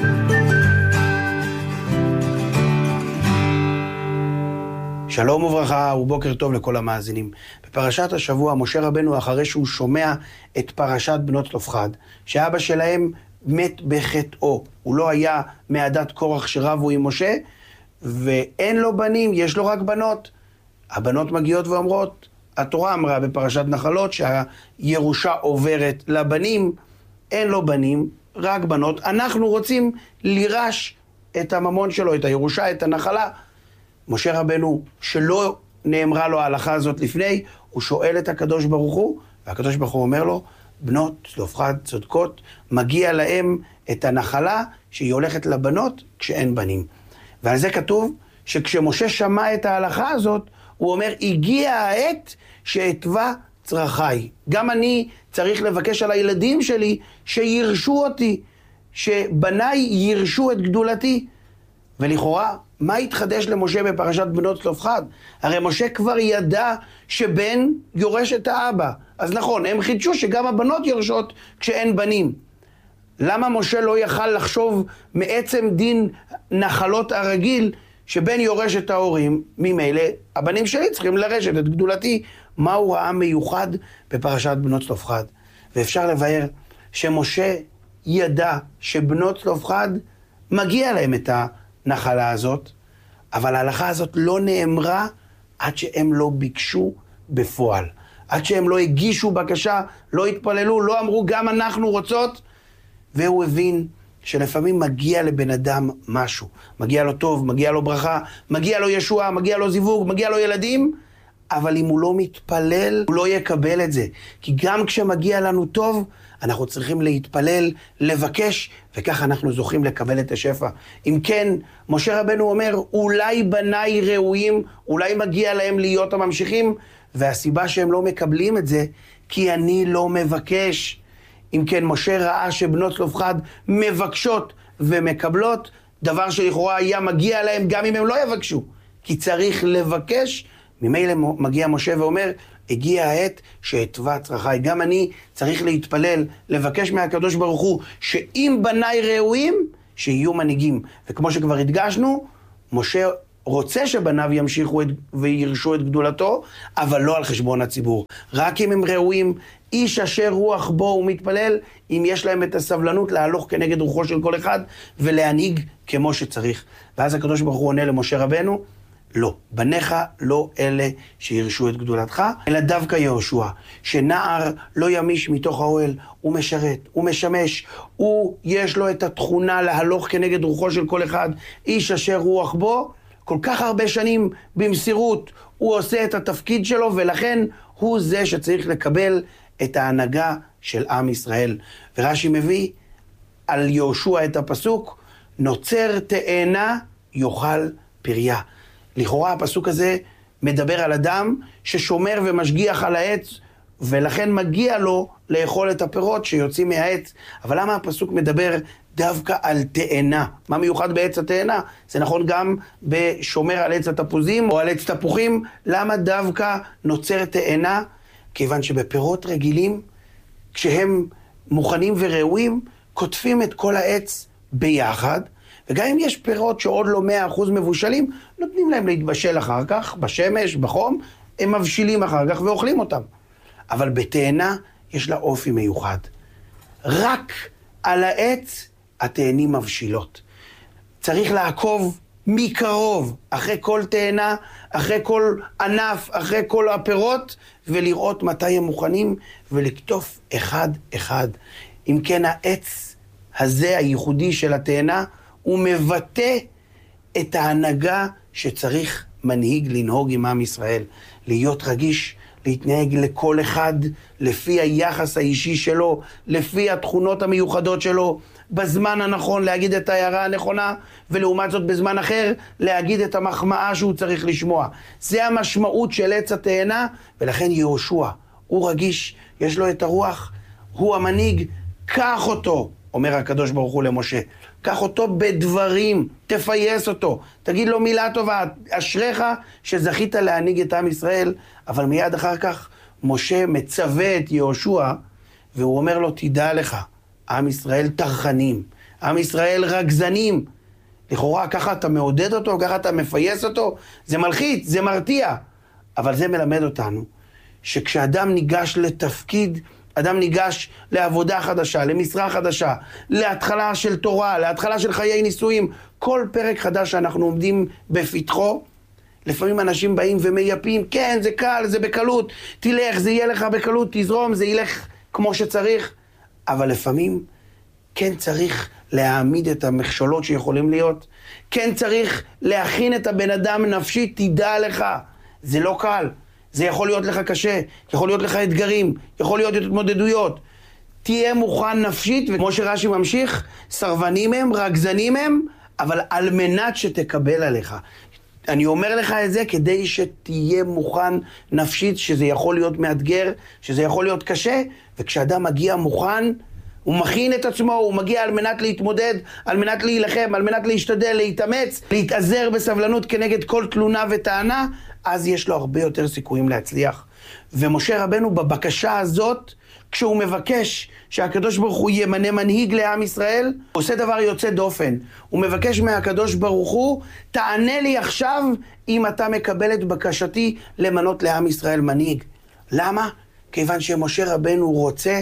שלום וברכה ובוקר טוב לכל המאזינים. בפרשת השבוע, משה רבנו, אחרי שהוא שומע את פרשת בנות צלופחד, שאבא שלהם מת בחטאו, הוא לא היה מעדת קורח שרבו עם משה, ואין לו בנים, יש לו רק בנות. הבנות מגיעות ואומרות, התורה אמרה בפרשת נחלות שהירושה עוברת לבנים, אין לו בנים, רק בנות. אנחנו רוצים לירש את הממון שלו, את הירושה, את הנחלה. משה רבנו, שלא נאמרה לו ההלכה הזאת לפני, הוא שואל את הקדוש ברוך הוא, והקדוש ברוך הוא אומר לו, בנות צלופחד צודקות, מגיע להם את הנחלה שהיא הולכת לבנות כשאין בנים. ועל זה כתוב שכשמשה שמע את ההלכה הזאת, הוא אומר, הגיע העת שאתווה צרכיי. גם אני צריך לבקש על הילדים שלי שירשו אותי, שבניי ירשו את גדולתי. ולכאורה, מה התחדש למשה בפרשת בנות צלופחד? הרי משה כבר ידע שבן יורש את האבא. אז נכון, הם חידשו שגם הבנות יורשות כשאין בנים. למה משה לא יכל לחשוב מעצם דין נחלות הרגיל שבן יורש את ההורים? ממילא הבנים שלי צריכים לרשת את גדולתי. מה הוא ראה מיוחד בפרשת בנות צלופחד? ואפשר לבאר שמשה ידע שבנות צלופחד מגיע להם את הנחלה הזאת, אבל ההלכה הזאת לא נאמרה עד שהם לא ביקשו בפועל. עד שהם לא הגישו בקשה, לא התפללו, לא אמרו גם אנחנו רוצות, והוא הבין שלפעמים מגיע לבן אדם משהו. מגיע לו טוב, מגיע לו ברכה, מגיע לו ישועה, מגיע לו זיווג, מגיע לו ילדים, אבל אם הוא לא מתפלל, הוא לא יקבל את זה. כי גם כשמגיע לנו טוב, אנחנו צריכים להתפלל, לבקש, וכך אנחנו זוכים לקבל את השפע. אם כן, משה רבנו אומר, אולי בניי ראויים, אולי מגיע להם להיות הממשיכים, והסיבה שהם לא מקבלים את זה, כי אני לא מבקש. אם כן, משה ראה שבנות צלופחד מבקשות ומקבלות, דבר שלכאורה היה מגיע להם גם אם הם לא יבקשו. כי צריך לבקש, ממילא מגיע משה ואומר, הגיע העת שהתווה צרכי. גם אני צריך להתפלל, לבקש מהקדוש ברוך הוא, שאם בניי ראויים, שיהיו מנהיגים. וכמו שכבר הדגשנו, משה רוצה שבניו ימשיכו וירשו את גדולתו, אבל לא על חשבון הציבור. רק אם הם ראויים, איש אשר רוח בו ומתפלל, אם יש להם את הסבלנות להלוך כנגד רוחו של כל אחד, ולהנהיג כמו שצריך. ואז הקדוש ברוך הוא עונה למשה רבנו, לא, בניך לא אלה שירשו את גדולתך, אלא דווקא יהושע, שנער לא ימיש מתוך האוהל, הוא משרת, הוא משמש, הוא יש לו את התכונה להלוך כנגד רוחו של כל אחד, איש אשר רוח בו, כל כך הרבה שנים במסירות, הוא עושה את התפקיד שלו, ולכן הוא זה שצריך לקבל את ההנהגה של עם ישראל. ורש"י מביא על יהושע את הפסוק, נוצר תאנה יאכל פריה. לכאורה הפסוק הזה מדבר על אדם ששומר ומשגיח על העץ, ולכן מגיע לו לאכול את הפירות שיוצאים מהעץ. אבל למה הפסוק מדבר דווקא על תאנה? מה מיוחד בעץ התאנה? זה נכון גם בשומר על עץ התפוזים או על עץ תפוחים. למה דווקא נוצר תאנה? כיוון שבפירות רגילים, כשהם מוכנים וראויים, כותפים את כל העץ ביחד, וגם אם יש פירות שעוד לא 100% מבושלים, נותנים להם להתבשל אחר כך, בשמש, בחום, הם מבשילים אחר כך ואוכלים אותם. אבל בתאנה יש לה אופי מיוחד. רק על העץ התאנים מבשילות. צריך לעקוב מקרוב אחרי כל תאנה, אחרי כל ענף, אחרי כל הפירות, ולראות מתי הם מוכנים ולקטוף אחד אחד. אם כן, העץ הזה הייחודי של התאנה, הוא מבטא את ההנהגה שצריך מנהיג לנהוג עם עם ישראל. להיות רגיש, להתנהג לכל אחד לפי היחס האישי שלו, לפי התכונות המיוחדות שלו, בזמן הנכון להגיד את ההערה הנכונה, ולעומת זאת בזמן אחר להגיד את המחמאה שהוא צריך לשמוע. זה המשמעות של עץ התאנה, ולכן יהושע, הוא רגיש, יש לו את הרוח, הוא המנהיג, קח אותו, אומר הקדוש ברוך הוא למשה, קח אותו בדברים, תפייס אותו, תגיד לו מילה טובה, אשריך שזכית להנהיג את עם ישראל. אבל מיד אחר כך משה מצווה את יהושע, והוא אומר לו, תדע לך, עם ישראל תרחנים, עם ישראל רגזנים. לכאורה ככה אתה מעודד אותו, ככה אתה מפייס אותו, זה מלחיץ, זה מרתיע. אבל זה מלמד אותנו שכשאדם ניגש לתפקיד, אדם ניגש לעבודה חדשה, למשרה חדשה, להתחלה של תורה, להתחלה של חיי נישואים, כל פרק חדש שאנחנו עומדים בפתחו, לפעמים אנשים באים ומייפים, כן, זה קל, זה בקלות, תלך, זה יהיה לך בקלות, תזרום, זה ילך כמו שצריך. אבל לפעמים כן צריך להעמיד את המכשולות שיכולים להיות, כן צריך להכין את הבן אדם נפשית, תדע לך, זה לא קל. זה יכול להיות לך קשה, יכול להיות לך אתגרים, יכול להיות התמודדויות. תהיה מוכן נפשית, וכמו שרש"י ממשיך, סרבנים הם, רגזנים הם, אבל על מנת שתקבל עליך. אני אומר לך את זה כדי שתהיה מוכן נפשית, שזה יכול להיות מאתגר, שזה יכול להיות קשה, וכשאדם מגיע מוכן, הוא מכין את עצמו, הוא מגיע על מנת להתמודד, על מנת להילחם, על מנת להשתדל, להתאמץ, להתעזר בסבלנות כנגד כל תלונה וטענה, אז יש לו הרבה יותר סיכויים להצליח. ומשה רבנו בבקשה הזאת, כשהוא מבקש שהקדוש ברוך הוא ימנה מנהיג לעם ישראל, הוא עושה דבר יוצא דופן. הוא מבקש מהקדוש ברוך הוא, תענה לי עכשיו אם אתה מקבל את בקשתי למנות לעם ישראל מנהיג. למה? כיוון שמשה רבנו רוצה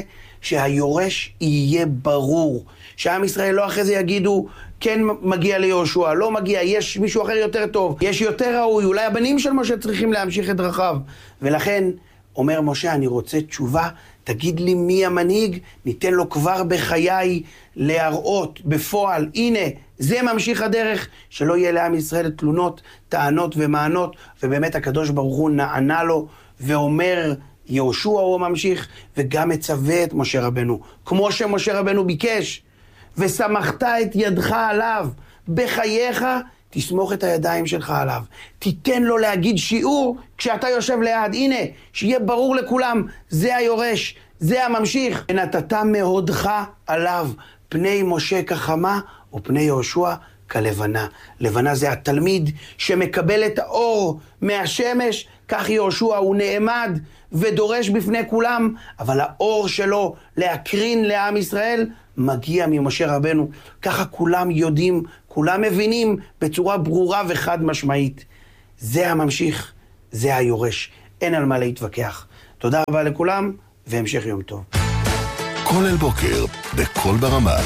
שהיורש יהיה ברור. שעם ישראל לא אחרי זה יגידו, כן מגיע ליהושע, לא מגיע, יש מישהו אחר יותר טוב, יש יותר ראוי, אולי הבנים של משה צריכים להמשיך את דרכיו. ולכן אומר משה, אני רוצה תשובה, תגיד לי מי המנהיג, ניתן לו כבר בחיי להראות בפועל, הנה, זה ממשיך הדרך, שלא יהיה לעם ישראל תלונות, טענות ומענות, ובאמת הקדוש ברוך הוא נענה לו, ואומר, יהושע הוא ממשיך, וגם מצווה את משה רבנו, כמו שמשה רבנו ביקש, ושמחת את ידך עליו, בחייך, תסמוך את הידיים שלך עליו. תיתן לו להגיד שיעור כשאתה יושב ליד. הנה, שיהיה ברור לכולם, זה היורש, זה הממשיך. ונתת מהודך עליו, פני משה כחמה ופני יהושע כלבנה. לבנה זה התלמיד שמקבל את האור מהשמש, כך יהושע הוא נעמד ודורש בפני כולם, אבל האור שלו להקרין לעם ישראל מגיע ממשה רבנו. ככה כולם יודעים, כולם מבינים בצורה ברורה וחד משמעית. זה הממשיך, זה היורש. אין על מה להתווכח. תודה רבה לכולם, והמשך יום טוב. כל אל בוקר, בכל ברמה.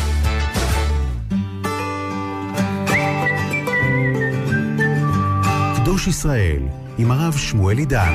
קדוש ישראל, עם הרב שמואל עידן.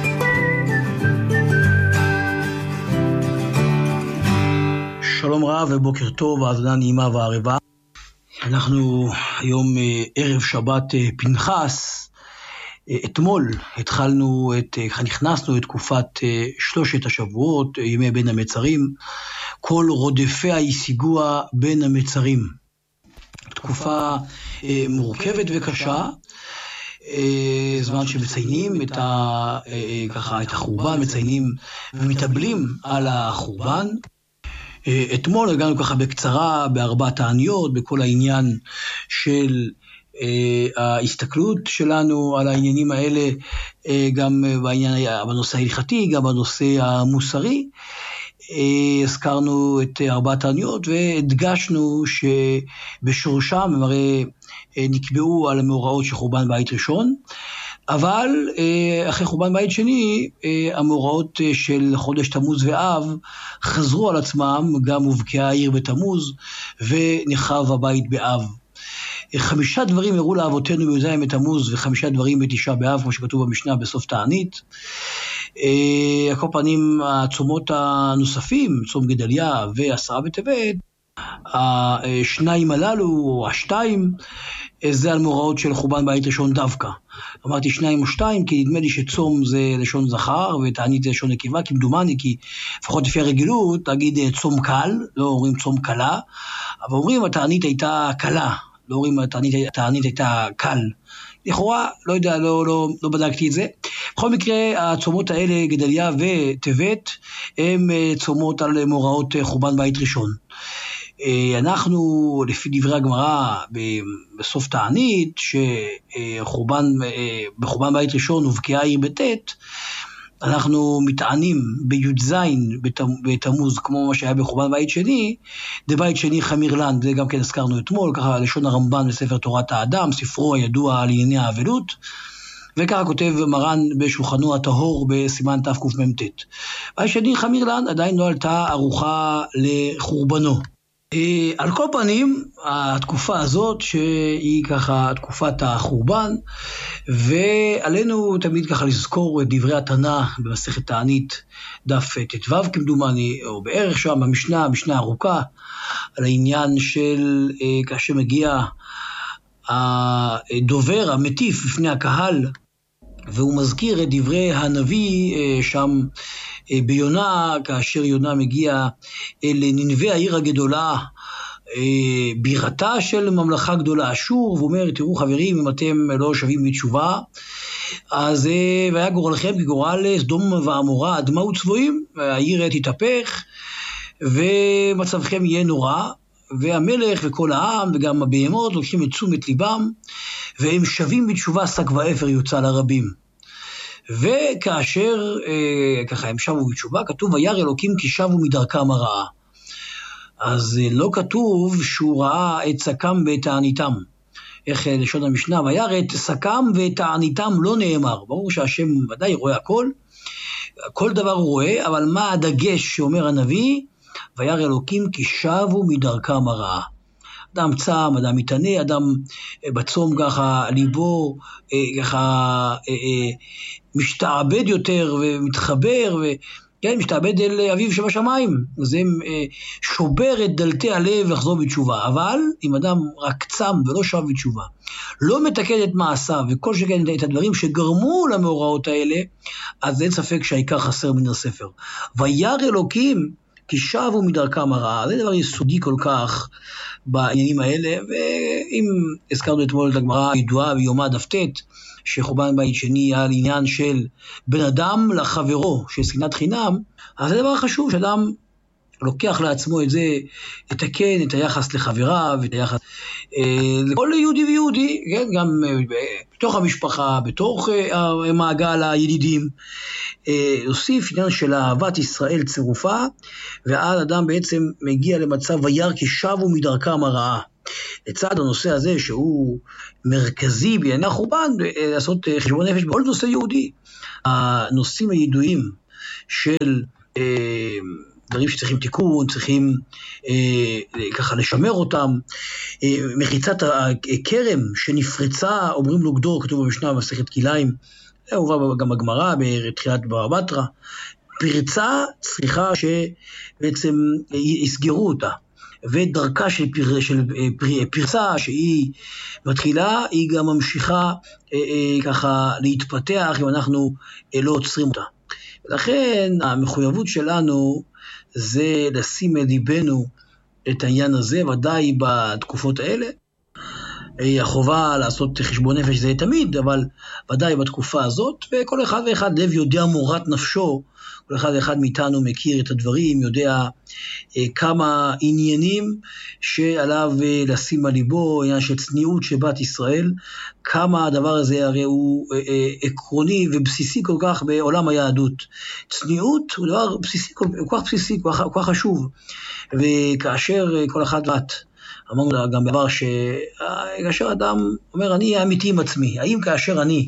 שלום רב ובוקר טוב, האזנה נעימה וערבה. אנחנו היום ערב שבת פנחס. אתמול נכנסנו את תקופת שלושת השבועות, ימי בין המצרים. כל רודפיה השיגוה בין המצרים. תקופה מורכבת וקשה. זמן שמציינים את החורבן, מציינים ומתאבלים על החורבן. אתמול הגענו ככה בקצרה, בארבע תעניות, בכל העניין של ההסתכלות שלנו על העניינים האלה, גם בנושא ההלכתי, גם בנושא המוסרי. הזכרנו את ארבע תעניות והדגשנו שבשורשם הם הרי נקבעו על המאורעות של חורבן בית ראשון, אבל אחרי חורבן בית שני, המאורעות של חודש תמוז ואב חזרו על עצמם, גם הובקעה העיר בתמוז ונחרב הבית באב. 5 דברים הראו לאבותינו בי"ז בתמוז ו5 דברים בתשעה באב, כמו שכתוב במשנה בסוף תענית. על כל פנים, הצומות הנוספים, צום גדליה ועשרה בטבת, השניים הללו, או השתיים, זה על מאורעות של חורבן בית ראשון דווקא. אמרתי 2 או 2, כי נדמה לי שצום זה לשון זכר, ותענית זה לשון נקבה, כי מדומני, כי לפחות לפי הרגילות, תגיד צום קל, לא אומרים צום קלה, אבל אומרים התענית הייתה קלה, לא אומרים התענית הייתה קל. לכאורה, לא יודע, לא בדקתי את זה. בכל מקרה, הצומות האלה, גדליה וטבת, הם צומות על מאורעות חורבן בית ראשון. אנחנו, לפי דברי הגמרא, בסוף תענית, שבחורבן בית ראשון הובקעה העיר בט', אנחנו מתענים בי"ז בתמוז, כמו מה שהיה בחורבן בית שני, דבית שני חמיר לן, זה גם כן הזכרנו אתמול, ככה לשון הרמב"ן בספר תורת האדם, ספרו הידוע על ענייני האבלות, וככה כותב מרן בשולחנו הטהור בסימן תקמ"ט. בית שני חמיר לן עדיין לא עלתה ארוחה לחורבנו. על כל פנים, התקופה הזאת שהיא ככה תקופת החורבן, ועלינו תמיד ככה לזכור את דברי התנ"ך במסכת תענית דף ט"ו כמדומני, או בערך שם המשנה ארוכה, על העניין של כאשר מגיע הדובר המטיף בפני הקהל, והוא מזכיר את דברי הנביא שם ביונה, כאשר יונה מגיע אל נינווה העיר הגדולה, בירתה של ממלכה גדולה אשור, והוא אומר, תראו חברים, אם אתם לא שווים בתשובה, אז והיה גורלכם כגורל סדום ועמורה, אדמה וצבועים, העיר תתהפך, ומצבכם יהיה נורא, והמלך וכל העם וגם הבהמות לוקחים את תשומת ליבם, והם שווים בתשובה שק ואפר יוצא לרבים. וכאשר ככה הם שבו בתשובה, כתוב וירא אלוקים כי שבו מדרכם הרעה. אז לא כתוב שהוא ראה את שקם ואת תעניתם. איך לשון המשנה, וירא את שקם ואת תעניתם לא נאמר. ברור שהשם ודאי רואה הכל, כל דבר הוא רואה, אבל מה הדגש שאומר הנביא? וירא אלוקים כי שבו מדרכם הרעה. אדם צם, אדם מתענה, אדם בצום ככה ליבו ככה משתעבד יותר ומתחבר כן, משתעבד אל אביו שבשמיים, זה שובר את דלתי הלב לחזור בתשובה. אבל אם אדם רק צם ולא שב בתשובה, לא מתקן את מעשיו וכל שכן את הדברים שגרמו למאורעות האלה, אז אין ספק שהעיקר חסר מן הספר. וירא אלוקים כי שבו מדרכם הרעה. זה דבר יסודי כל כך בעניינים האלה, ואם הזכרנו אתמול את הגמרא הידועה ביומא דף ט', שחורבן בית שני על עניין של בן אדם לחברו, של שנאת חינם, אז זה דבר חשוב שאדם לוקח לעצמו את זה, לתקן את היחס לחברה, ואת היחס לכל יהודי ויהודי, כן? גם בתוך המשפחה, בתוך מעגל הידידים, הוסיף עניין של אהבת ישראל צירופה, ואז אדם בעצם מגיע למצב וירא כי שבו מדרכם הרעה. לצד הנושא הזה שהוא מרכזי בענייני החורבן, לעשות חשבון נפש בכל נושא יהודי. הנושאים הידועים של דברים שצריכים תיקון, צריכים ככה לשמר אותם, מחיצת הכרם שנפרצה, אומרים לו גדור, כתוב במשנה במסכת כליים, הובא גם הגמרא בתחילת בבא בתרא, פרצה צריכה שבעצם יסגרו אותה. ודרכה של פרצה שהיא מתחילה, היא גם ממשיכה ככה להתפתח אם אנחנו לא עוצרים אותה. ולכן המחויבות שלנו זה לשים אל ליבנו את העניין הזה, ודאי בתקופות האלה. החובה לעשות חשבון נפש זה תמיד, אבל ודאי בתקופה הזאת, וכל אחד ואחד לב יודע מורת נפשו, כל אחד ואחד מאיתנו מכיר את הדברים, יודע כמה עניינים שעליו לשים על ליבו, עניין של צניעות של בת ישראל, כמה הדבר הזה הרי הוא עקרוני ובסיסי כל כך בעולם היהדות. צניעות הוא דבר בסיסי, כל כך בסיסי, כל כך חשוב, וכאשר כל אחד ואת, אמרנו גם דבר שכאשר אדם אומר אני אמיתי עם עצמי, האם כאשר אני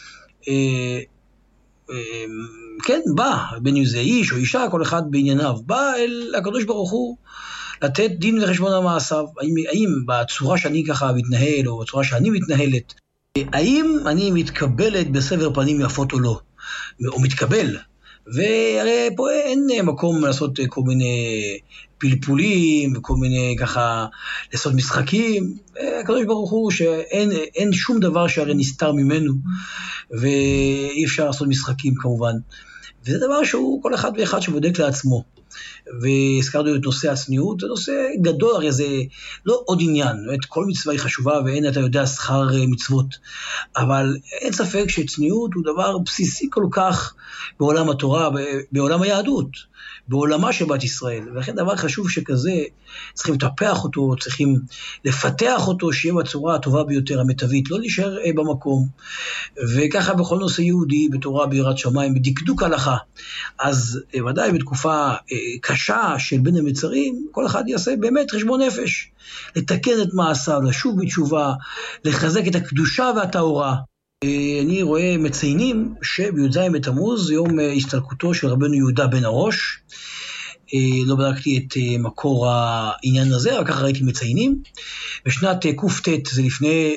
כן, בא, בין אם זה איש או אישה, כל אחד בענייניו, בא אל הקדוש ברוך הוא לתת דין וחשבון על מעשיו, האם בצורה שאני ככה מתנהל, או בצורה שאני מתנהלת, האם אני מתקבלת בסבר פנים יפות או לא, או מתקבל, והרי פה אין מקום לעשות כל מיני פלפולים, וכל מיני ככה לעשות משחקים, הקדוש ברוך הוא שאין שום דבר שהרי נסתר ממנו, ואי אפשר לעשות משחקים כמובן, וזה דבר שהוא כל אחד ואחד שבודק לעצמו, והזכרנו את נושא הצניעות, זה נושא גדול, הרי זה לא עוד עניין, כל מצווה היא חשובה ואין אתה יודע שכר מצוות, אבל אין ספק שצניעות הוא דבר בסיסי כל כך בעולם התורה, בעולם היהדות, בעולמה של בת ישראל, ולכן דבר חשוב שכזה, צריכים לטפח אותו, צריכים לפתח אותו, שיהיה בצורה הטובה ביותר, המיטבית, לא להישאר במקום, וככה בכל נושא יהודי, בתורה ביראת שמיים, בדקדוק הלכה, אז ודאי בתקופה קשה של בין המצרים, כל אחד יעשה באמת חשבון נפש, לתקן את מעשיו, לשוב בתשובה, לחזק את הקדושה והטהורה. אני רואה מציינים שבי"ז בתמוז, יום הסתלקותו של רבנו יהודה בן הראש, לא בדקתי את מקור העניין הזה, אבל ככה ראיתי מציינים, בשנת ק"ט, זה לפני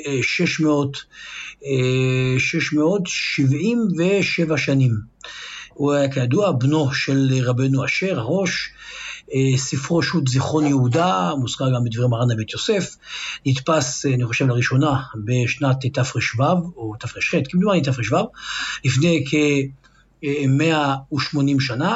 677 שנים, הוא היה כידוע בנו של רבנו אשר הראש, ספרו שו"ת זיכרון יהודה, מוזכר גם בדברי מרן הבית יוסף, נתפס, אני חושב, לראשונה בשנת תר"ו, או תר"ח, כמדומה תר"ו, לפני כ-180 שנה,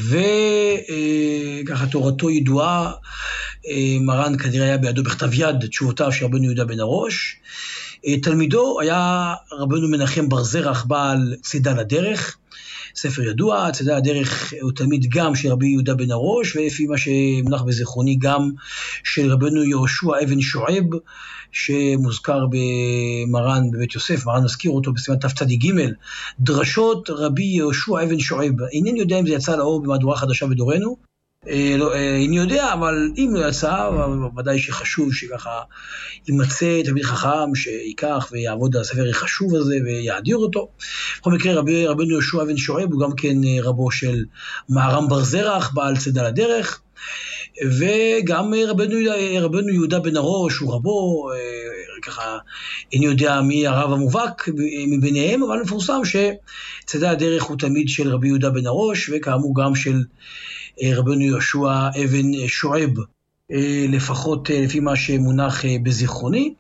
וככה תורתו ידועה, מרן כנראה היה בידו בכתב יד תשובותיו של רבנו יהודה בן הראש, תלמידו היה רבנו מנחם בר זרח בעל צידה לדרך, ספר ידוע, צידה לדרך הוא תלמיד גם של רבי יהודה בן הראש, ולפי מה שמונח בזיכרוני גם של רבנו יהושע אבן שועב, שמוזכר במרן בבית יוסף, מרן מזכיר אותו בסימן תצ"ג, דרשות רבי יהושע אבן שועב. אינני יודע אם זה יצא לאור במהדורה חדשה בדורנו, אני יודע, אבל אם לא יצא, ודאי שחשוב שככה יימצא תלמיד חכם שיקח ויעבוד על הספר החשוב הזה ויאדיר אותו. בכל מקרה, רבנו יהושע אבן שועב הוא גם כן רבו של מהר"ם בר זרח, בעל צידה לדרך, וגם רבנו יהודה בן הראש, הוא רבו, ככה, אני יודע מי הרב המובהק מביניהם, אבל מפורסם שצדה הדרך הוא תמיד של רבי יהודה בן הראש, וכאמור גם של רבנו יהושע אבן שועב, לפחות לפי מה שמונח בזיכרוני.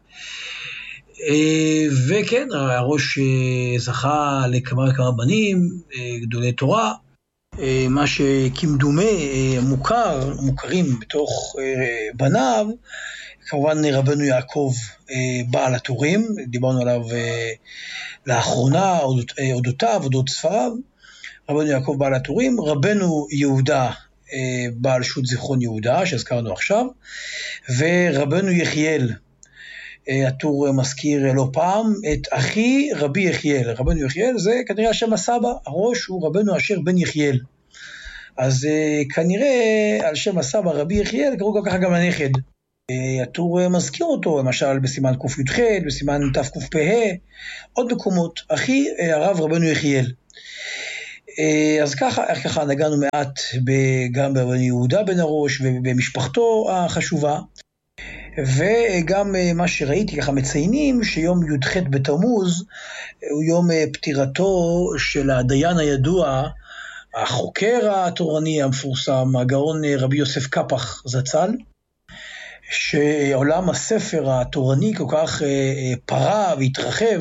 וכן, הראש זכה לכמה וכמה בנים, גדולי תורה, מה שכמדומה מוכרים בתוך בניו, כמובן רבנו יעקב בעל הטורים, דיברנו עליו לאחרונה, אודות ספריו, רבנו יעקב בעל הטורים, רבנו יהודה בעל שו"ת זיכרון יהודה, שהזכרנו עכשיו, ורבנו יחיאל, הטור מזכיר לא פעם, את אחי רבי יחיאל. רבנו יחיאל זה כנראה השם הסבא, הראש הוא רבנו אשר בן יחיאל. אז כנראה על שם הסבא רבי יחיאל קראו ככה גם הנכד. הטור מזכיר אותו, למשל בסימן ק"י"ח, בסימן תקפ"ה, עוד מקומות, אחי הרב רבנו יחיאל. אז ככה נגענו מעט גם ברבנו יהודה בן הראש ובמשפחתו החשובה. וגם מה שראיתי, ככה מציינים שיום י"ח בתמוז הוא יום פטירתו של הדיין הידוע, החוקר התורני המפורסם, הגאון רבי יוסף קפח זצ"ל, שעולם הספר התורני כל כך פרה והתרחב,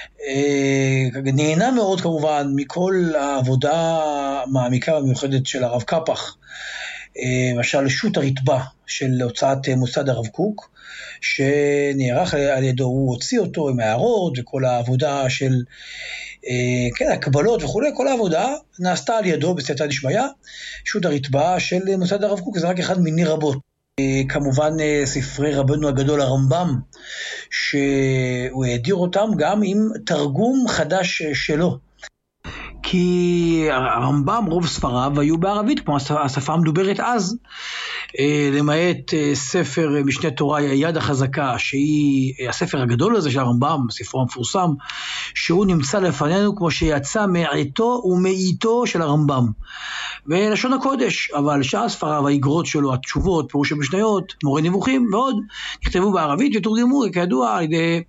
נהנה מאוד כמובן מכל העבודה המעמיקה והמיוחדת של הרב קפח, למשל שו"ת הרתב"א של הוצאת מוסד הרב קוק, שנערך על ידו, הוא הוציא אותו עם הערות וכל העבודה של הקבלות וכו', כל העבודה נעשתה על ידו בסייעתא דשמיא. שו"ת הרתב"א של מוסד הרב קוק זה רק אחד מיני רבות. כמובן ספרי רבנו הגדול הרמב"ם, שהוא העדיר אותם גם עם תרגום חדש שלו. כי הרמב"ם רוב ספריו היו בערבית, כמו השפה המדוברת אז, למעט ספר משנה תורה יד החזקה, שהיא הספר הגדול הזה של הרמב"ם, ספרו המפורסם, שהוא נמצא לפנינו כמו שיצא מעתו ומעיתו של הרמב"ם. ולשון הקודש, אבל שאר ספריו, האיגרות שלו, התשובות, פירוש המשניות, מורה נבוכים ועוד, נכתבו בערבית ותורגמו כידוע על ידי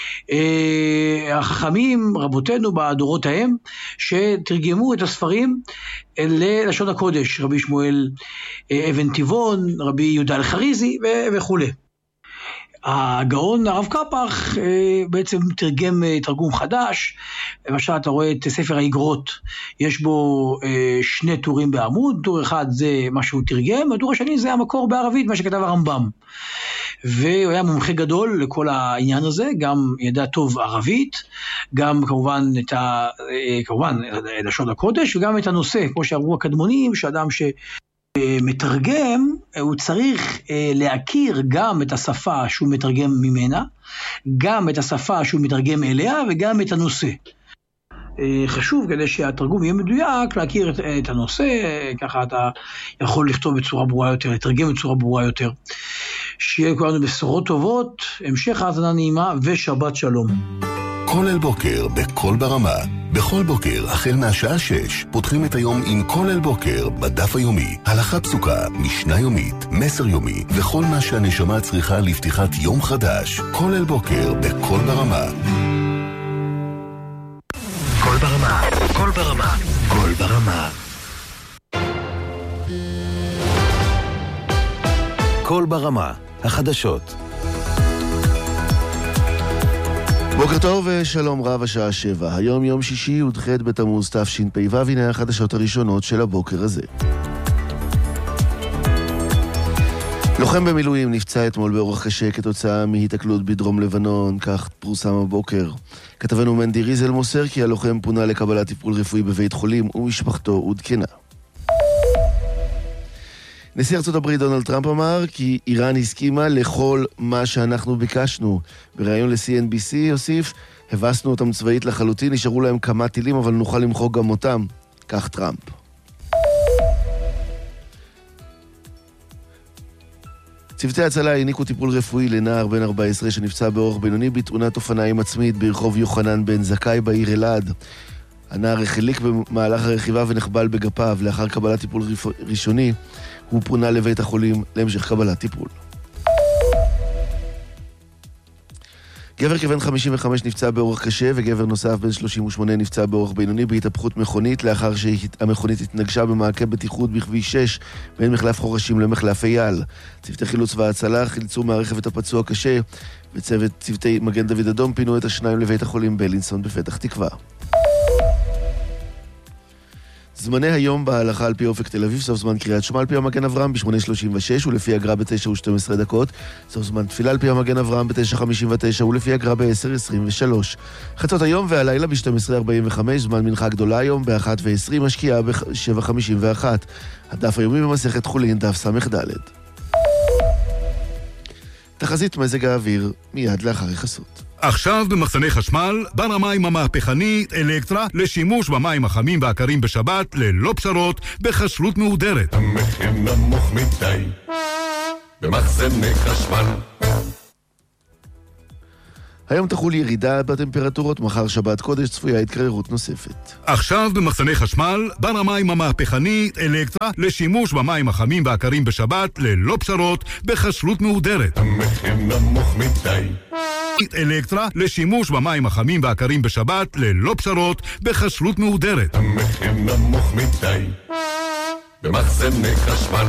החכמים, רבותינו בדורות ההם, שתרגמו את הספרים ללשון הקודש, רבי שמואל אבן טבעון, רבי יהודה אלחריזי וכו'. הגאון הרב קפח בעצם תרגם תרגום חדש, למשל אתה רואה את ספר האיגרות, יש בו שני טורים בעמוד, טור אחד זה מה שהוא תרגם, הטור השני זה המקור בערבית, מה שכתב הרמב"ם. והוא היה מומחה גדול לכל העניין הזה, גם ידע טוב ערבית, גם כמובן כמובן לשון הקודש, וגם את הנושא, כמו שאמרו הקדמונים, שאדם מתרגם, הוא צריך להכיר גם את השפה שהוא מתרגם ממנה, גם את השפה שהוא מתרגם אליה, וגם את הנושא. חשוב כדי שהתרגום יהיה מדויק, להכיר את הנושא, ככה אתה יכול לכתוב בצורה ברורה יותר, לתרגם בצורה ברורה יותר. שיהיה כולנו בשורות טובות, המשך האזנה נעימה ושבת שלום. כל אל בוקר בכל ברמה. בכל בוקר, החל מהשעה 6, פותחים את היום עם כל אל בוקר בדף היומי. הלכה פסוקה, משנה יומית, מסר יומי, וכל מה שהנשמה צריכה לפתיחת יום חדש. כל אל בוקר בכל ברמה. כל ברמה, כל ברמה, כל ברמה. כל ברמה, החדשות. בוקר טוב ושלום רב, השעה 7. היום יום שישי, י"ח בתמוז תשפ"ו, הנה החדשות הראשונות של הבוקר הזה. לוחם במילואים נפצע אתמול באורח קשה כתוצאה מהיתקלות בדרום לבנון, כך פורסם הבוקר. כתבנו מנדי ריזל מוסר כי הלוחם פונה לקבלת טיפול רפואי בבית חולים ומשפחתו עודכנה. נשיא ארצות הברית דונלד טראמפ אמר כי איראן הסכימה לכל מה שאנחנו ביקשנו. בראיון ל-CNBC הוסיף, הבסנו אותם צבאית לחלוטין, נשארו להם כמה טילים אבל נוכל למחוק גם אותם. כך טראמפ. צוותי הצלה העניקו טיפול רפואי לנער בן 14 שנפצע באורח בינוני בתאונת אופניים עצמית ברחוב יוחנן בן זכאי בעיר אלעד. הנער החליק במהלך הרכיבה ונחבל בגפיו. לאחר קבלת טיפול ראשוני, הוא פונה לבית החולים להמשך קבלת טיפול. גבר כבן 55 נפצע באורח קשה, וגבר נוסף בן 38 נפצע באורח בינוני בהתהפכות מכונית, לאחר שהמכונית התנגשה במעקה בטיחות בכביש 6 בין מחלף חורשים למחלף אייל. צוותי חילוץ והצלה חילצו מהרכב את הפצוע קשה, וצוותי מגן דוד אדום פינו את השניים לבית החולים בלינסון בפתח תקווה. זמני היום בהלכה על פי אופק תל אביב, סוף זמן קריאת שמע על פי המגן אברהם ב-8:36 ולפי הגר"א ב-9:12. סוף זמן תפילה על פי המגן אברהם ב-9:59 ולפי הגר"א ב-10:23. חצות היום והלילה ב-12:45, זמן מנחה גדולה היום ב-1:20, משקיעה ב-7:51. הדף היומי במסכת חולין, דף ס"ד. תחזית מזג האוויר מיד לאחר החסות. עכשיו במחסני חשמל, בר המים המהפכני אלקטרה לשימוש במים החמים והקרים בשבת ללא פשרות בכשרות מהודרת. המחיר נמוך מדי במחסני חשמל. היום תחול ירידה בטמפרטורות, מחר שבת קודש צפויה התקררות נוספת. עכשיו במחסני חשמל, בר המים המהפכני אלקטרה לשימוש במים החמים והקרים בשבת ללא פשרות בכשרות מהודרת. המחיר נמוך מדי. אלקטרה לשימוש במים החמים והקרים בשבת ללא פשרות בכשרות מהודרת. המחיר נמוך מדי במחסני חשמל.